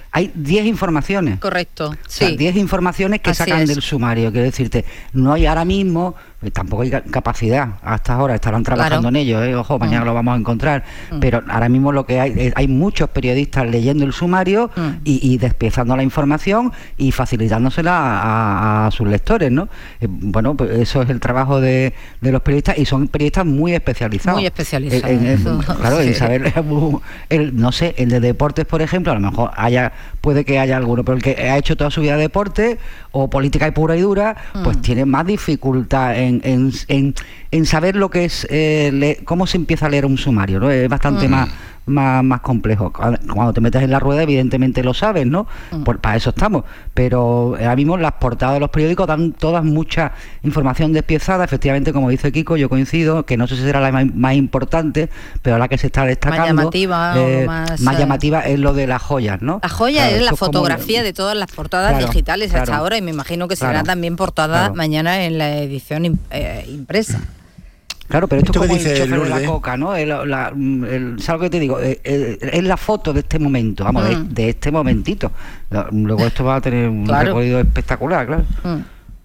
hay diez informaciones. Correcto, O sea, sí. diez informaciones que Así sacan es. del sumario. Quiero decirte, no hay ahora mismo, eh, tampoco hay ca- capacidad. Hasta ahora estarán trabajando Claro. en ello, ¿eh? Ojo, mañana Mm. lo vamos a encontrar. Mm. Pero ahora mismo lo que hay, eh, hay muchos periodistas leyendo el sumario Mm. y, y despiezando la información y facilitándosela a, a- a sus lectores, ¿no? Eh, bueno, pues eso es el trabajo de, de los periodistas y son periodistas muy especializados. Muy especializados. En- en- en- claro, en Sí. saber, el, no sé, el de deportes, por ejemplo, a lo mejor haya, puede que haya alguno, pero el que ha hecho toda su vida deporte o política y pura y dura, pues Mm. tiene más dificultad en, en, en, en saber lo que es, eh, le- cómo se empieza a leer un sumario, ¿no? Es bastante Mm. más, más, más complejo. Cuando te metes en la rueda, evidentemente lo sabes, ¿no? Mm. Por- para eso estamos. Pero ahora mismo las portadas de los periódicos dan todas mucha información despiezada. Efectivamente, como dice Kiko, yo coincido, que no sé si será la más, más importante, pero la que se está destacando, llamativa o eh, más, más eh, llamativa es lo de las joyas, ¿no? La joya Claro, es la esto como- fotografía de todas las portadas Claro, digitales hasta claro. ahora y me imagino que será Claro, también portada claro. mañana en la edición im- eh, impresa. Claro, pero esto, Esto es que como el dice chofer de la Lourdes. coca, ¿no? El, la, mm, el- ¿sabes lo que te digo? Eh, eh, Es la foto de este momento, vamos, de, Mm. de este momentito. Lo- Luego esto va a tener un Claro. recorrido espectacular, claro. Mm.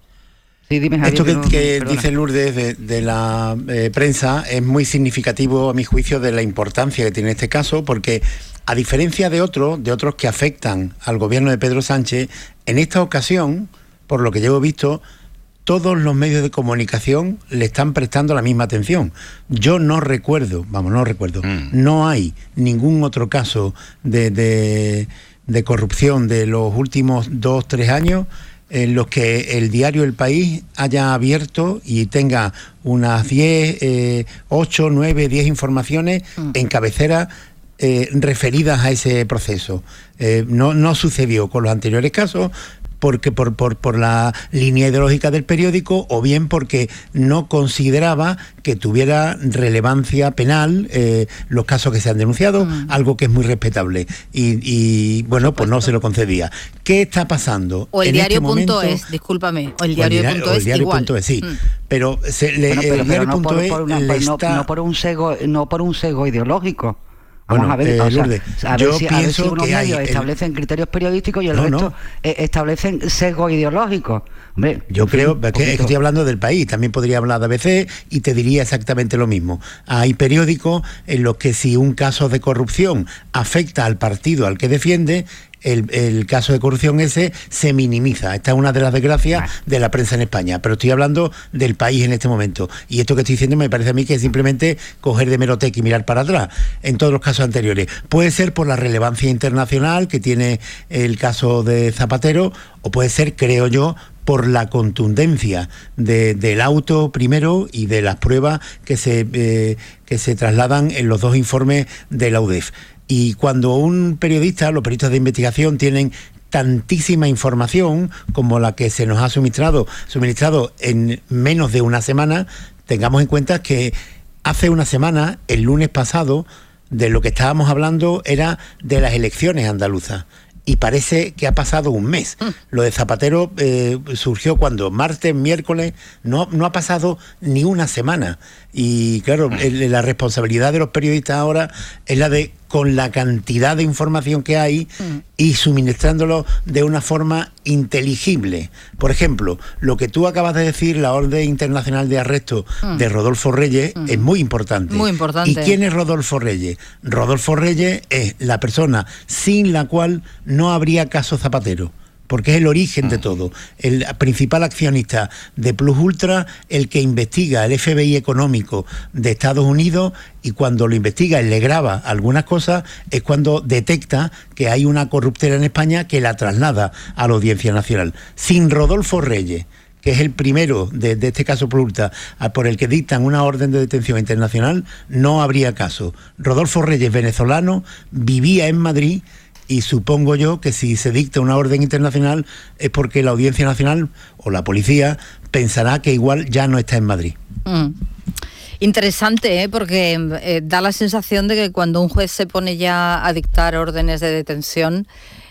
Sí, dime, Javier, Esto que, no- que perdona. dice Lourdes de, de la eh, prensa es muy significativo, a mi juicio, de la importancia que tiene este caso, porque a diferencia de otros, de otros que afectan al gobierno de Pedro Sánchez, en esta ocasión, por lo que yo he visto, todos los medios de comunicación le están prestando la misma atención. Yo no recuerdo, vamos, no recuerdo, Mm. no hay ningún otro caso de, de, de corrupción de los últimos dos, tres años en los que el diario El País haya abierto y tenga unas diez, eh, ocho, nueve, diez informaciones Mm. en cabecera eh, referidas a ese proceso. Eh, no, no sucedió con los anteriores casos, porque por, por, por la línea ideológica del periódico o bien porque no consideraba que tuviera relevancia penal eh, los casos que se han denunciado, Mm. algo que es muy respetable. Y, y, bueno, pues no se lo concedía. ¿Qué está pasando? O el en diario este punto momento? es, discúlpame, o el O el diario diario- punto o el es diario igual. punto es, sí. Mm. Pero, se, le, Bueno, pero, el pero diario no, punto por, es por una- le por- no- está... no por un sesgo, no por un sesgo ideológico. Vamos Bueno, a ver, eh, o sea, Lourdes, a ver yo si, a ver si pienso unos que hay medios el- establecen criterios periodísticos y el No, resto no. eh, establecen sesgos ideológicos. Hombre, Yo en fin, creo un que, es que poquito. estoy hablando del País, también podría hablar de A B C y te diría exactamente lo mismo. Hay periódicos en los que si un caso de corrupción afecta al partido al que defiende, el, el caso de corrupción ese se minimiza. Esta es una de las desgracias de la prensa en España, pero estoy hablando del País en este momento. Y esto que estoy diciendo me parece a mí que es simplemente coger de meroteca y mirar para atrás, en todos los casos anteriores. Puede ser por la relevancia internacional que tiene el caso de Zapatero, o puede ser, creo yo, por la contundencia de, del auto primero y de las pruebas que se, eh, que se trasladan en los dos informes de la U D E F. Y cuando un periodista, los periodistas de investigación tienen tantísima información como la que se nos ha suministrado, suministrado en menos de una semana, tengamos en cuenta que hace una semana, el lunes pasado, de lo que estábamos hablando era de las elecciones andaluzas. Y parece que ha pasado un mes. Lo de Zapatero eh, surgió cuando martes, miércoles, no, no ha pasado ni una semana. Y claro, el, la responsabilidad de los periodistas ahora es la de, con la cantidad de información que hay, mm. y suministrándolo de una forma inteligible. Por ejemplo, lo que tú acabas de decir, la orden internacional de arresto mm. de Rodolfo Reyes, mm. es muy importante. Muy importante. ¿Y quién es Rodolfo Reyes? Rodolfo Reyes es la persona sin la cual no habría caso Zapatero, porque es el origen de todo, el principal accionista de Plus Ultra, el que investiga el F B I económico de Estados Unidos, y cuando lo investiga y le graba algunas cosas es cuando detecta que hay una corruptela en España que la traslada a la Audiencia Nacional. Sin Rodolfo Reyes, que es el primero de, de este caso Plus Ultra, por el que dictan una orden de detención internacional, no habría caso. Rodolfo Reyes, venezolano, vivía en Madrid, y supongo yo que si se dicta una orden internacional es porque la Audiencia Nacional o la policía pensará que igual ya no está en Madrid. Mm. Interesante, ¿eh? Porque eh, da la sensación de que cuando un juez se pone ya a dictar órdenes de detención,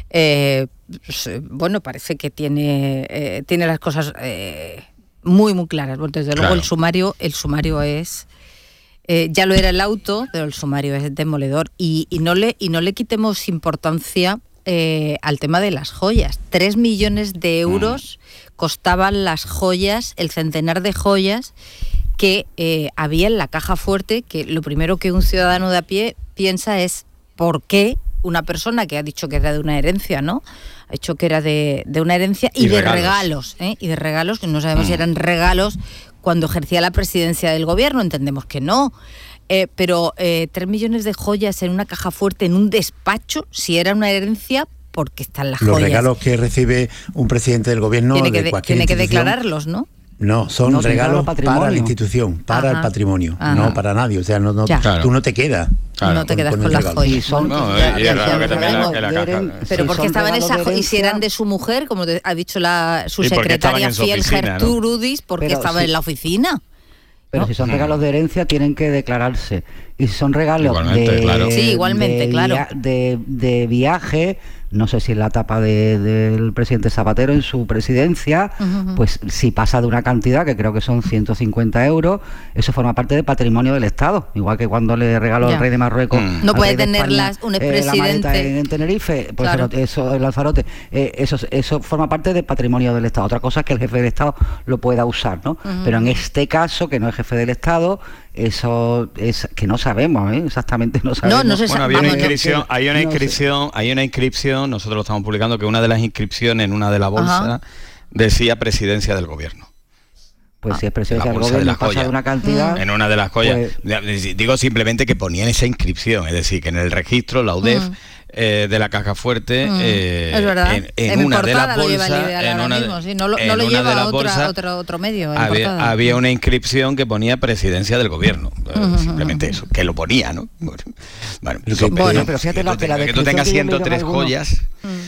eh, pues, bueno, parece que tiene, eh, tiene las cosas eh, muy, muy claras. Bueno, desde Claro. luego el sumario, el sumario es... Eh, ya lo era el auto, pero el sumario es demoledor. Y, y, no le, y no le quitemos importancia eh, al tema de las joyas. Tres millones de euros mm. costaban las joyas, el centenar de joyas que eh, había en la caja fuerte, que lo primero que un ciudadano de a pie piensa es ¿por qué una persona que ha dicho que era de una herencia, ¿no? Ha dicho que era de, de una herencia y, y de regalos, regalos ¿eh? y de regalos, que no sabemos mm. si eran regalos cuando ejercía la presidencia del gobierno, entendemos que no. Eh, pero eh, tres millones de joyas en una caja fuerte, en un despacho, si era una herencia, porque están las Los joyas. Los regalos que recibe un presidente del gobierno tiene que, de de, cualquier tiene que declararlos, ¿no? No, son no, regalos para la institución, para Ajá. el patrimonio, Ajá. no para nadie. O sea, no, no claro. tú no te quedas. Claro. No te quedas con, con las joyas. Pero porque estaban esas joyas, y si eran de su mujer, como ha dicho la su secretaria fiel oficina, Gertrudis, ¿no? porque estaban si, en la oficina. Pero ¿no? si son regalos de herencia tienen que declararse. Y si son regalos igualmente, de, claro. sí, igualmente, de, claro. de, de viaje, no sé si en la etapa de, del presidente Zapatero en su presidencia, uh-huh. pues si pasa de una cantidad, que creo que son ciento cincuenta euros, eso forma parte del patrimonio del Estado. Igual que cuando le regaló el rey de Marruecos. Mm. No puede tenerlas un expresidente. Eh, en, en Tenerife, pues claro. eso, el Alfarote, eh, eso, eso forma parte del patrimonio del Estado. Otra cosa es que el jefe del Estado lo pueda usar, ¿no? Uh-huh. Pero en este caso, que no es jefe del Estado, eso es que no sabemos, ¿eh? exactamente no sabemos. No, no se bueno, sabe. Había una inscripción, hay una inscripción, hay una inscripción, nosotros lo estamos publicando, que una de las inscripciones en una de la bolsa Ajá. decía presidencia del gobierno. Pues ah, si es presidencia del gobierno, de pasa de una cantidad. En una de las joyas. Pues, digo simplemente que ponían esa inscripción, es decir, que en el registro, la U D E F, mm. eh, de la caja fuerte, mm. eh, es verdad. en, en, en una de las bolsas, en una de, sí, no lo, no lo lleva otra, bolsas, otro, otro medio. Había, había una inscripción que ponía presidencia del gobierno, mm. simplemente eso, que lo ponía, ¿no? Bueno, eso, bueno pero fíjate la, que, la que tú tengas ciento tres joyas. Mm.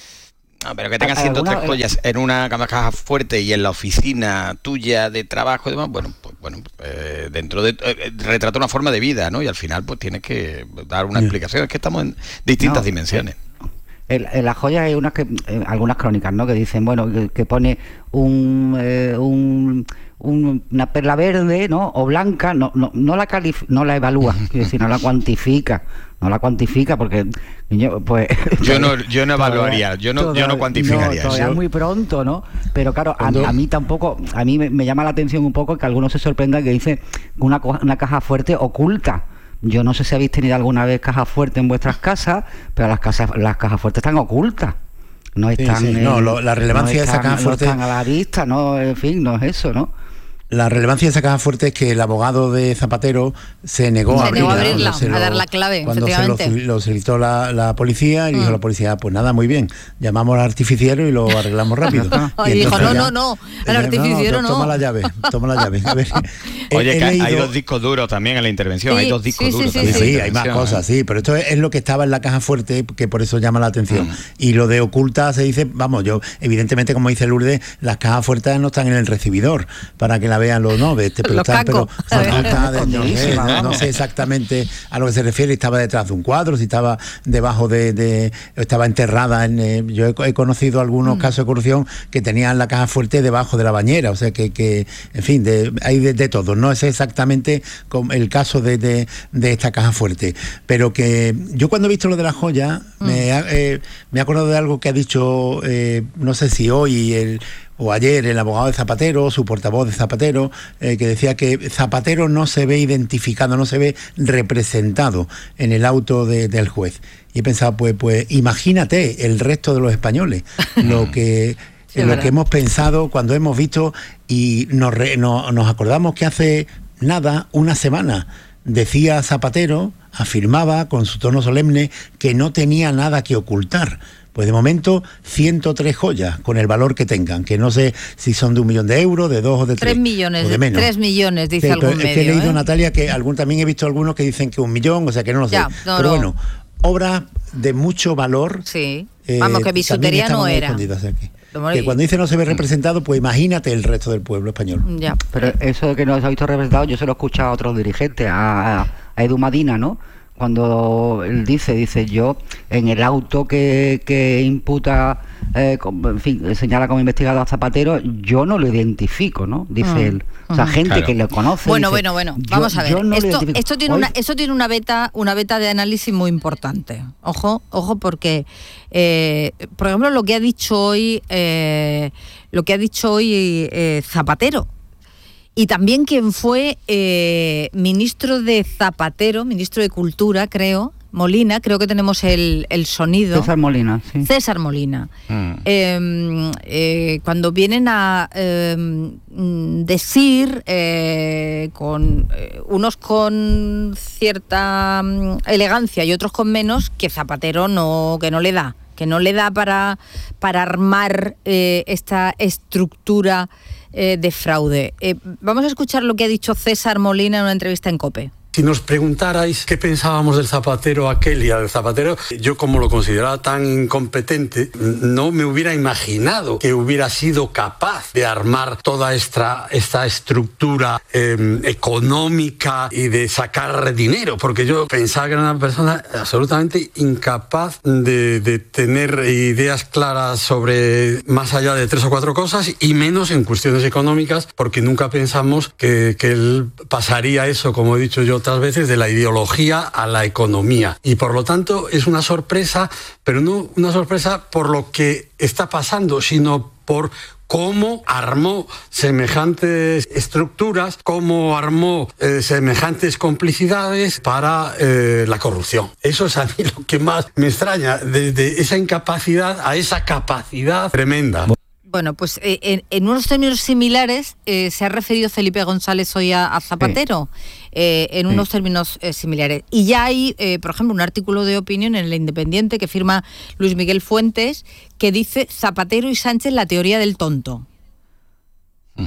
No, pero que tengas ciento tres joyas en una caja fuerte y en la oficina tuya de trabajo y demás, bueno, pues bueno, eh, dentro de eh, retrata una forma de vida, ¿no? Y al final pues tienes que dar una explicación, es que estamos en distintas no, dimensiones. En, en las joyas hay unas que eh, algunas crónicas, ¿no? Que dicen, bueno, que, que pone un, eh, un, un una perla verde, ¿no? O blanca, no no no la calif no la evalúa, quiero decir, no la cuantifica. No la cuantifica porque yo, pues yo no yo no evaluaría, yo no yo no cuantificaría no, todavía eso. Es muy pronto, ¿no? Pero claro, a, a mí tampoco, a mí me, me llama la atención un poco que algunos se sorprendan que dice una una caja fuerte oculta. Yo no sé si habéis tenido alguna vez caja fuerte en vuestras casas, pero las casas las cajas fuertes están ocultas. No están sí, sí. En, no, lo, la relevancia no están, de esa caja fuerte no están a la vista, no, en fin, no es eso, ¿no? La relevancia de esa caja fuerte es que el abogado de Zapatero se negó se a abrirla, negó a, abrirla, a lo, dar la clave, cuando efectivamente. se lo, lo solicitó la, la policía y mm. dijo la policía, pues nada, muy bien, llamamos al artificiero y lo arreglamos rápido. y, y dijo, no, ya, no, no, al artificiero no. no. Toma la llave, toma la llave. A ver, Oye, he, que he leído... hay dos discos duros también en la intervención, sí, hay dos discos sí, duros sí, también. Sí, sí, hay más cosas, sí, pero esto es, es lo que estaba en la caja fuerte, que por eso llama la atención. Mm. Y lo de oculta se dice, vamos, yo, evidentemente, como dice Lourdes, las cajas fuertes no están en el recibidor, para que la vean los no, este, pero, están, pero oculta de, no, sé, no, no sé exactamente a lo que se refiere, estaba detrás de un cuadro, si estaba debajo de, de estaba enterrada en, eh, yo he, he conocido algunos mm. casos de corrupción que tenían la caja fuerte debajo de la bañera, o sea que, que en fin, de, hay de, de todo, no es exactamente como el caso de, de, de esta caja fuerte, pero que yo cuando he visto lo de la joya mm. me, eh, me he acordado de algo que ha dicho, eh, no sé si hoy el o ayer el abogado de Zapatero, su portavoz de Zapatero, eh, que decía que Zapatero no se ve identificado, no se ve representado en el auto de, del juez. Y he pensado, pues, pues imagínate el resto de los españoles, lo que... Sí, lo verdad. que hemos pensado cuando hemos visto y nos, re, no, nos acordamos que hace nada, una semana, decía Zapatero, afirmaba con su tono solemne que no tenía nada que ocultar. Pues de momento, ciento tres joyas, con el valor que tengan, que no sé si son de un millón de euros, de dos o de tres. Tres millones, o de menos. Tres millones, dice sí, algún medio. Es que he leído, ¿eh? Natalia, que algún, también he visto algunos que dicen que un millón, o sea que no lo sé. Ya, no, pero no. bueno, obras de mucho valor. Sí, eh, vamos, que bisutería no era. Que cuando dice no se ve representado, pues imagínate el resto del pueblo español. Ya. Pero eso de que no se ha visto representado, yo se lo he escuchado a otros dirigentes, a, a, a Edu Madina, ¿no? Cuando él dice, dice yo, en el auto que, que imputa eh, con, en fin, señala como investigado a Zapatero, yo no lo identifico, ¿no? Dice mm. él. O sea, gente claro. que lo conoce. Bueno, dice, bueno, bueno, vamos yo, a ver. No esto, esto tiene Hoy... una, esto tiene una beta, una beta de análisis muy importante. Ojo, ojo, porque, eh, por ejemplo, lo que ha dicho hoy, eh, lo que ha dicho hoy eh, Zapatero. Y también quien fue eh, ministro de Zapatero, ministro de Cultura, creo, Molina, creo que tenemos el, el sonido. César Molina, sí. César Molina. Mm. Eh, eh, cuando vienen a eh, decir, eh, con eh, unos con cierta elegancia y otros con menos, que Zapatero no, que no le da, que no le da para, para armar eh, esta estructura Eh, de fraude. Eh, vamos a escuchar lo que ha dicho César Molina en una entrevista en COPE. Si nos preguntarais qué pensábamos del Zapatero aquel y al Zapatero, yo como lo consideraba tan incompetente, no me hubiera imaginado que hubiera sido capaz de armar toda esta, esta estructura eh, económica y de sacar dinero, porque yo pensaba que era una persona absolutamente incapaz de, de tener ideas claras sobre más allá de tres o cuatro cosas y menos en cuestiones económicas, porque nunca pensamos que, que él pasaría eso, como he dicho yo otras veces, de la ideología a la economía. Y por lo tanto es una sorpresa, pero no una sorpresa por lo que está pasando, sino por cómo armó semejantes estructuras, cómo armó eh, semejantes complicidades para eh, la corrupción. Eso es a mí lo que más me extraña, desde esa incapacidad a esa capacidad tremenda. Bueno, pues eh, en, en unos términos similares eh, se ha referido Felipe González hoy a, a Zapatero, sí. eh, en unos sí. términos eh, similares. Y ya hay, eh, por ejemplo, un artículo de opinión en El Independiente que firma Luis Miguel Fuentes que dice Zapatero y Sánchez, la teoría del tonto. Uh-huh.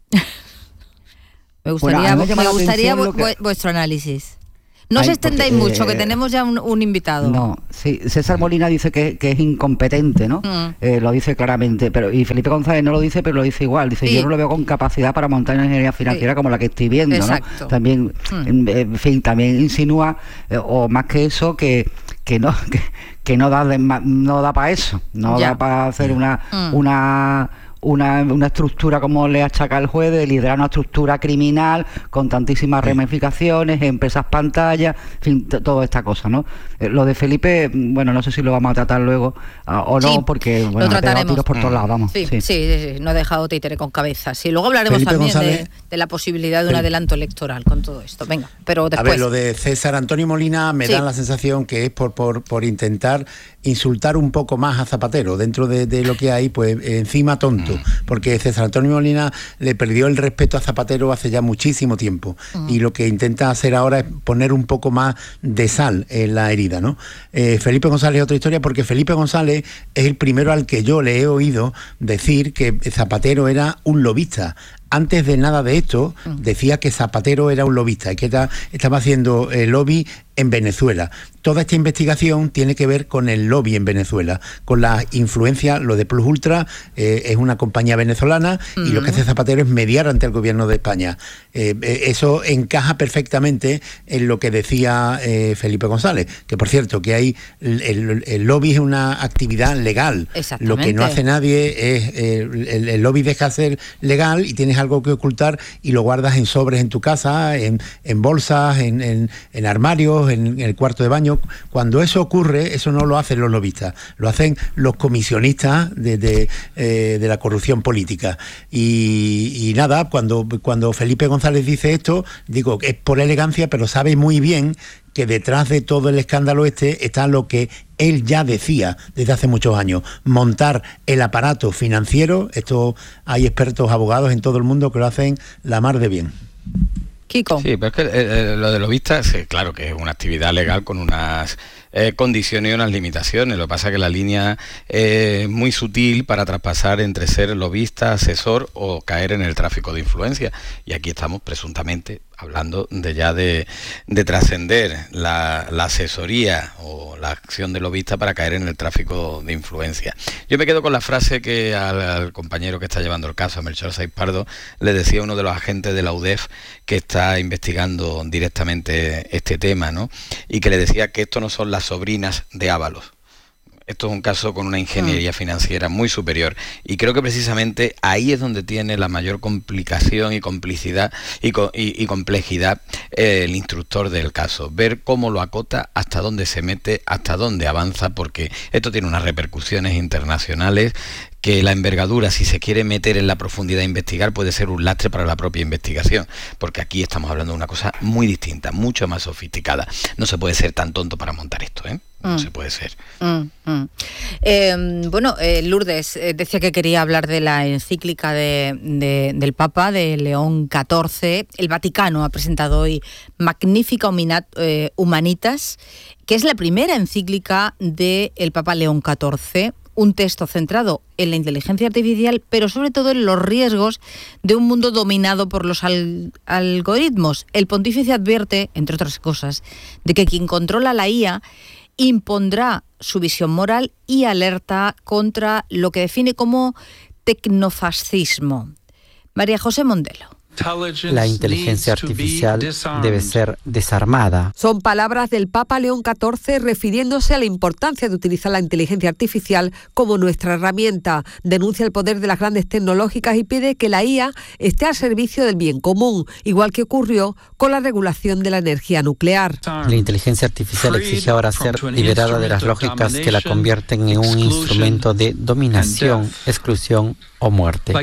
me gustaría, bueno, me gustaría vu- que... vuestro análisis. No Ay, os extendáis porque, mucho, eh, que tenemos ya un, un invitado. No, sí, César Molina dice que, que es incompetente, ¿no? Mm. Eh, lo dice claramente, pero y Felipe González no lo dice, pero lo dice igual. Dice, sí. yo no lo veo con capacidad para montar una ingeniería financiera sí. como la que estoy viendo, Exacto. ¿no? También, mm. en, en fin, también insinúa, eh, o más que eso, que, que no que, que no da de, no da para eso, no ya. da para hacer una... Mm. una Una, una estructura, como le achaca el juez, de liderar una estructura criminal con tantísimas ramificaciones, empresas pantalla, en fin, t- toda esta cosa, ¿no? Eh, lo de Felipe, bueno, no sé si lo vamos a tratar luego uh, o no, sí, porque bueno, ha pegado tiros por todos lados, vamos. Sí, sí, sí, sí, sí, no ha dejado títere con cabeza. Sí, luego hablaremos Felipe también de, de la posibilidad de un Felipe. adelanto electoral con todo esto. Venga, pero después. A ver, lo de César Antonio Molina me sí. da la sensación que es por, por, por intentar insultar un poco más a Zapatero. Dentro de, de lo que hay, pues encima tonto. Porque César Antonio Molina le perdió el respeto a Zapatero hace ya muchísimo tiempo uh-huh. y lo que intenta hacer ahora es poner un poco más de sal en la herida, ¿no? Eh, Felipe González es otra historia, porque Felipe González es el primero al que yo le he oído decir que Zapatero era un lobista. Antes de nada de esto, decía que Zapatero era un lobista y que era, estaba haciendo el lobby en Venezuela. Toda esta investigación tiene que ver con el lobby en Venezuela, con la influencia. Lo de Plus Ultra eh, es una compañía venezolana uh-huh. y lo que hace Zapatero es mediar ante el gobierno de España. Eh, eso encaja perfectamente en lo que decía eh, Felipe González, que por cierto, que hay el, el, el lobby es una actividad legal. Lo que no hace nadie es, eh, el, el lobby deja de ser legal y tienes algo que ocultar y lo guardas en sobres en tu casa, en, en bolsas, en, en, en armarios, en, en el cuarto de baño. Cuando eso ocurre, eso no lo hacen los lobistas, lo hacen los comisionistas de, de, eh, de la corrupción política. Y, y nada, cuando, cuando Felipe González dice esto, digo, es por elegancia, pero sabe muy bien que detrás de todo el escándalo este está lo que él ya decía desde hace muchos años, montar el aparato financiero. Esto hay expertos abogados en todo el mundo que lo hacen la mar de bien. Kiko. Sí, pero es que eh, lo de lobistas, sí, claro que es una actividad legal con unas eh, condiciones y unas limitaciones. Lo que pasa es que la línea es muy sutil para traspasar entre ser lobista, asesor o caer en el tráfico de influencia. Y aquí estamos presuntamente hablando de ya de, de trascender la, la asesoría o la acción de lobista para caer en el tráfico de influencia. Yo me quedo con la frase que al, al compañero que está llevando el caso, a Melchor Saiz Pardo, le decía uno de los agentes de la U D E F que está investigando directamente este tema, ¿no? Y que le decía que esto no son las sobrinas de Ábalos. Esto es un caso con una ingeniería financiera muy superior y creo que precisamente ahí es donde tiene la mayor complicación y complicidad y, co y, y complejidad eh, el instructor del caso. Ver cómo lo acota, hasta dónde se mete, hasta dónde avanza, porque esto tiene unas repercusiones internacionales que la envergadura, si se quiere meter en la profundidad e investigar, puede ser un lastre para la propia investigación, porque aquí estamos hablando de una cosa muy distinta, mucho más sofisticada. No se puede ser tan tonto para montar esto, ¿eh? No mm. se puede ser. Mm, mm. Eh, bueno, eh, Lourdes eh, decía que quería hablar de la encíclica de, de, del Papa, de León catorce. El Vaticano ha presentado hoy Magnificat Humanitas, que es la primera encíclica del Papa León catorce. Un texto centrado en la inteligencia artificial, pero sobre todo en los riesgos de un mundo dominado por los al algoritmos. El pontífice advierte, entre otras cosas, de que quien controla la I A impondrá su visión moral y alerta contra lo que define como tecnofascismo. María José Mondelo. La inteligencia artificial debe ser desarmada. Son palabras del Papa León catorce refiriéndose a la importancia de utilizar la inteligencia artificial como nuestra herramienta. Denuncia el poder de las grandes tecnológicas y pide que la I A esté al servicio del bien común, igual que ocurrió con la regulación de la energía nuclear. La inteligencia artificial exige ahora ser liberada de las lógicas que la convierten en un instrumento de dominación, exclusión o muerte.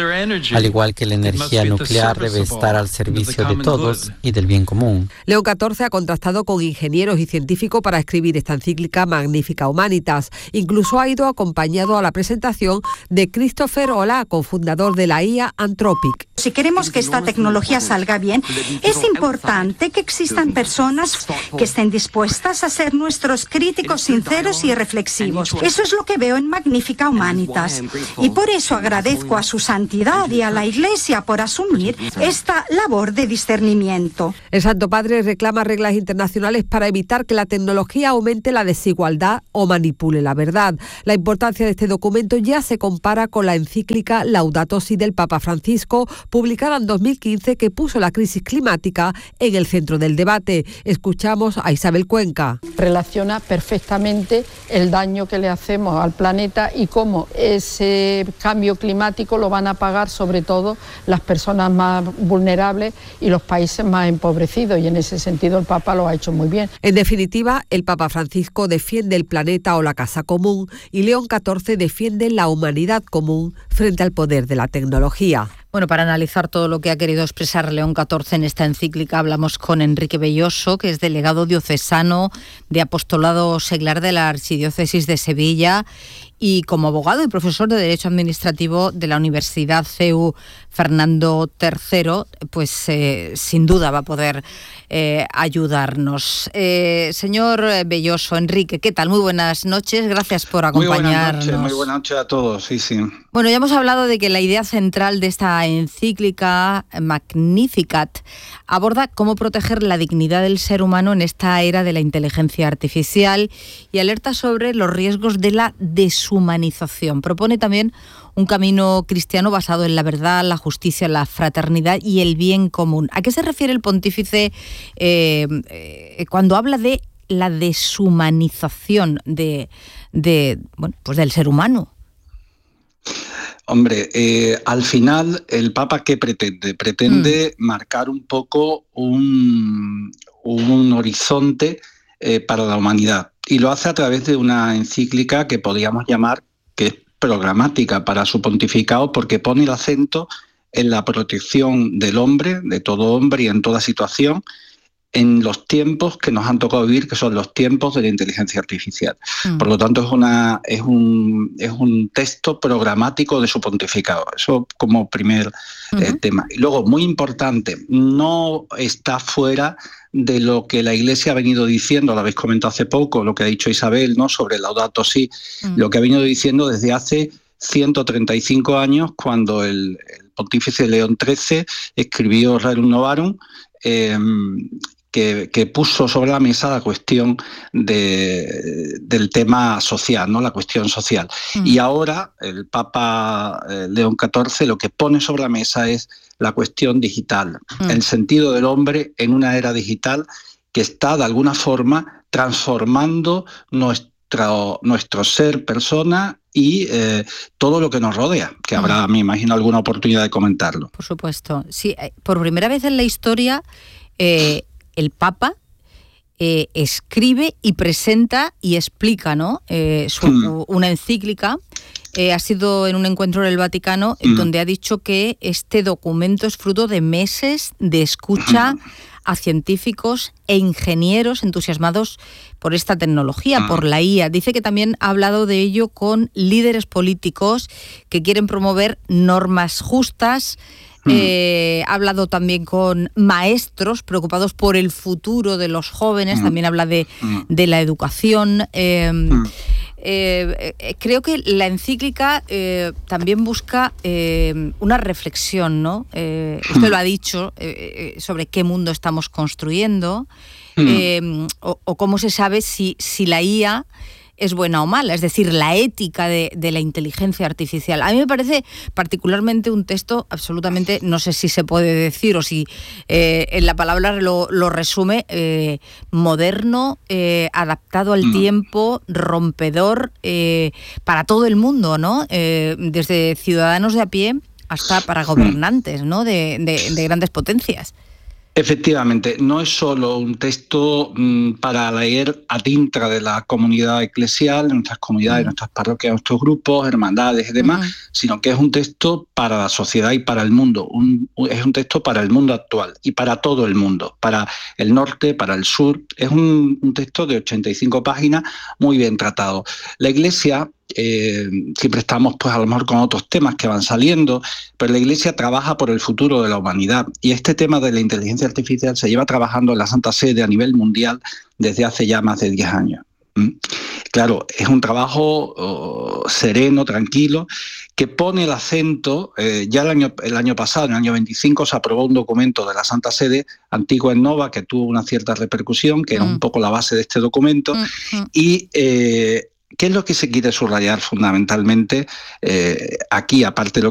Al igual que la energía nuclear debe estar al servicio de todos y del bien común. León catorce ha contrastado con ingenieros y científicos para escribir esta encíclica Magnificat Humanitas. Incluso ha ido acompañado a la presentación de Christopher Holah, cofundador de la I A Anthropic. Si queremos que esta tecnología salga bien, es importante que existan personas que estén dispuestas a ser nuestros críticos sinceros y reflexivos. Eso es lo que veo en Magnificat Humanitas. Y por eso agradezco a su santidad y a la Iglesia por asumir esta labor de discernimiento. El Santo Padre reclama reglas internacionales para evitar que la tecnología aumente la desigualdad o manipule la verdad. La importancia de este documento ya se compara con la encíclica Laudato Si del Papa Francisco, publicada en dos mil quince, que puso la crisis climática en el centro del debate. Escuchamos a Isabel Cuenca. Relaciona perfectamente el daño que le hacemos al planeta y cómo ese cambio climático lo van a pagar sobre todo las personas más vulnerables y los países más empobrecidos, y en ese sentido el Papa lo ha hecho muy bien. En definitiva, el Papa Francisco defiende el planeta o la casa común y León catorce defiende la humanidad común frente al poder de la tecnología. Bueno, para analizar todo lo que ha querido expresar León catorce en esta encíclica, hablamos con Enrique Belloso, que es delegado diocesano de Apostolado Seglar de la Archidiócesis de Sevilla y como abogado y profesor de Derecho Administrativo de la Universidad C E U Fernando tercero, pues eh, sin duda va a poder eh, ayudarnos. Eh, señor Belloso, Enrique, ¿qué tal? Muy buenas noches, gracias por acompañarnos. Muy buenas noches, muy buenas noches a todos, sí, sí. Bueno, ya hemos hablado de que la idea central de esta encíclica Magnificat aborda cómo proteger la dignidad del ser humano en esta era de la inteligencia artificial y alerta sobre los riesgos de la deshumanización. Propone también un camino cristiano basado en la verdad, la justicia, la fraternidad y el bien común. ¿A qué se refiere el pontífice eh, eh, cuando habla de la deshumanización de, de, bueno, pues del ser humano? Hombre, eh, al final, ¿el Papa qué pretende? Pretende mm. marcar un poco un, un horizonte eh, para la humanidad. Y lo hace a través de una encíclica que podríamos llamar que es programática para su pontificado, porque pone el acento en la protección del hombre, de todo hombre y en toda situación, en los tiempos que nos han tocado vivir, que son los tiempos de la inteligencia artificial. Mm. Por lo tanto, es, una, es, un, es un texto programático de su pontificado. Eso como primer uh-huh. eh, tema. Y luego, muy importante, no está fuera de lo que la Iglesia ha venido diciendo, lo habéis comentado hace poco, lo que ha dicho Isabel, ¿no?, sobre el Laudato Si, mm. lo que ha venido diciendo desde hace ciento treinta y cinco años, cuando el, el pontífice León trece escribió Rerum Novarum, eh, Que, que puso sobre la mesa la cuestión de, del tema social, ¿no?, la cuestión social. Mm. Y ahora el Papa eh, León catorce lo que pone sobre la mesa es la cuestión digital, mm. el sentido del hombre en una era digital que está de alguna forma transformando nuestro nuestro, nuestro ser persona y eh, todo lo que nos rodea, que habrá, me imagino, alguna oportunidad de comentarlo. Por supuesto. Sí, por primera vez en la historia, eh, el Papa eh, escribe y presenta y explica, ¿no? Eh, su, mm. una encíclica. Eh, ha sido en un encuentro en el Vaticano mm. donde ha dicho que este documento es fruto de meses de escucha mm. a científicos e ingenieros entusiasmados por esta tecnología, mm. por la I A. Dice que también ha hablado de ello con líderes políticos que quieren promover normas justas. Mm. Eh, ha hablado también con maestros preocupados por el futuro de los jóvenes. Mm. También habla de, mm. de la educación. Eh, mm. Eh, eh, creo que la encíclica eh, también busca eh, una reflexión, ¿no? Eh, usted lo ha dicho, eh, sobre qué mundo estamos construyendo eh, o, o cómo se sabe si, si la I A es buena o mala, es decir, la ética de, de la inteligencia artificial. A mí me parece particularmente un texto absolutamente, no sé si se puede decir o si eh, en la palabra lo, lo resume, eh, moderno, eh, adaptado al mm. tiempo, rompedor eh, para todo el mundo, ¿no? Eh, desde ciudadanos de a pie hasta para gobernantes, ¿no? de, de, de grandes potencias. Efectivamente, no es solo un texto mmm, para leer ad intra de la comunidad eclesial, en nuestras comunidades, mm. nuestras parroquias, nuestros grupos, hermandades y demás, mm. sino que es un texto para la sociedad y para el mundo. Un, es un texto para el mundo actual y para todo el mundo, para el norte, para el sur. Es un, un texto de ochenta y cinco páginas, muy bien tratado. La Iglesia... Eh, siempre estamos pues a lo mejor con otros temas que van saliendo, pero la Iglesia trabaja por el futuro de la humanidad y este tema de la inteligencia artificial se lleva trabajando en la Santa Sede a nivel mundial desde hace ya más de diez años. ¿Mm? Claro, es un trabajo oh, sereno, tranquilo, que pone el acento, eh, ya el año, el año pasado, en el año veinticinco, se aprobó un documento de la Santa Sede, Antigua et Nova, que tuvo una cierta repercusión, que mm. era un poco la base de este documento, mm. y eh, ¿qué es lo que se quiere subrayar fundamentalmente eh, aquí, aparte de lo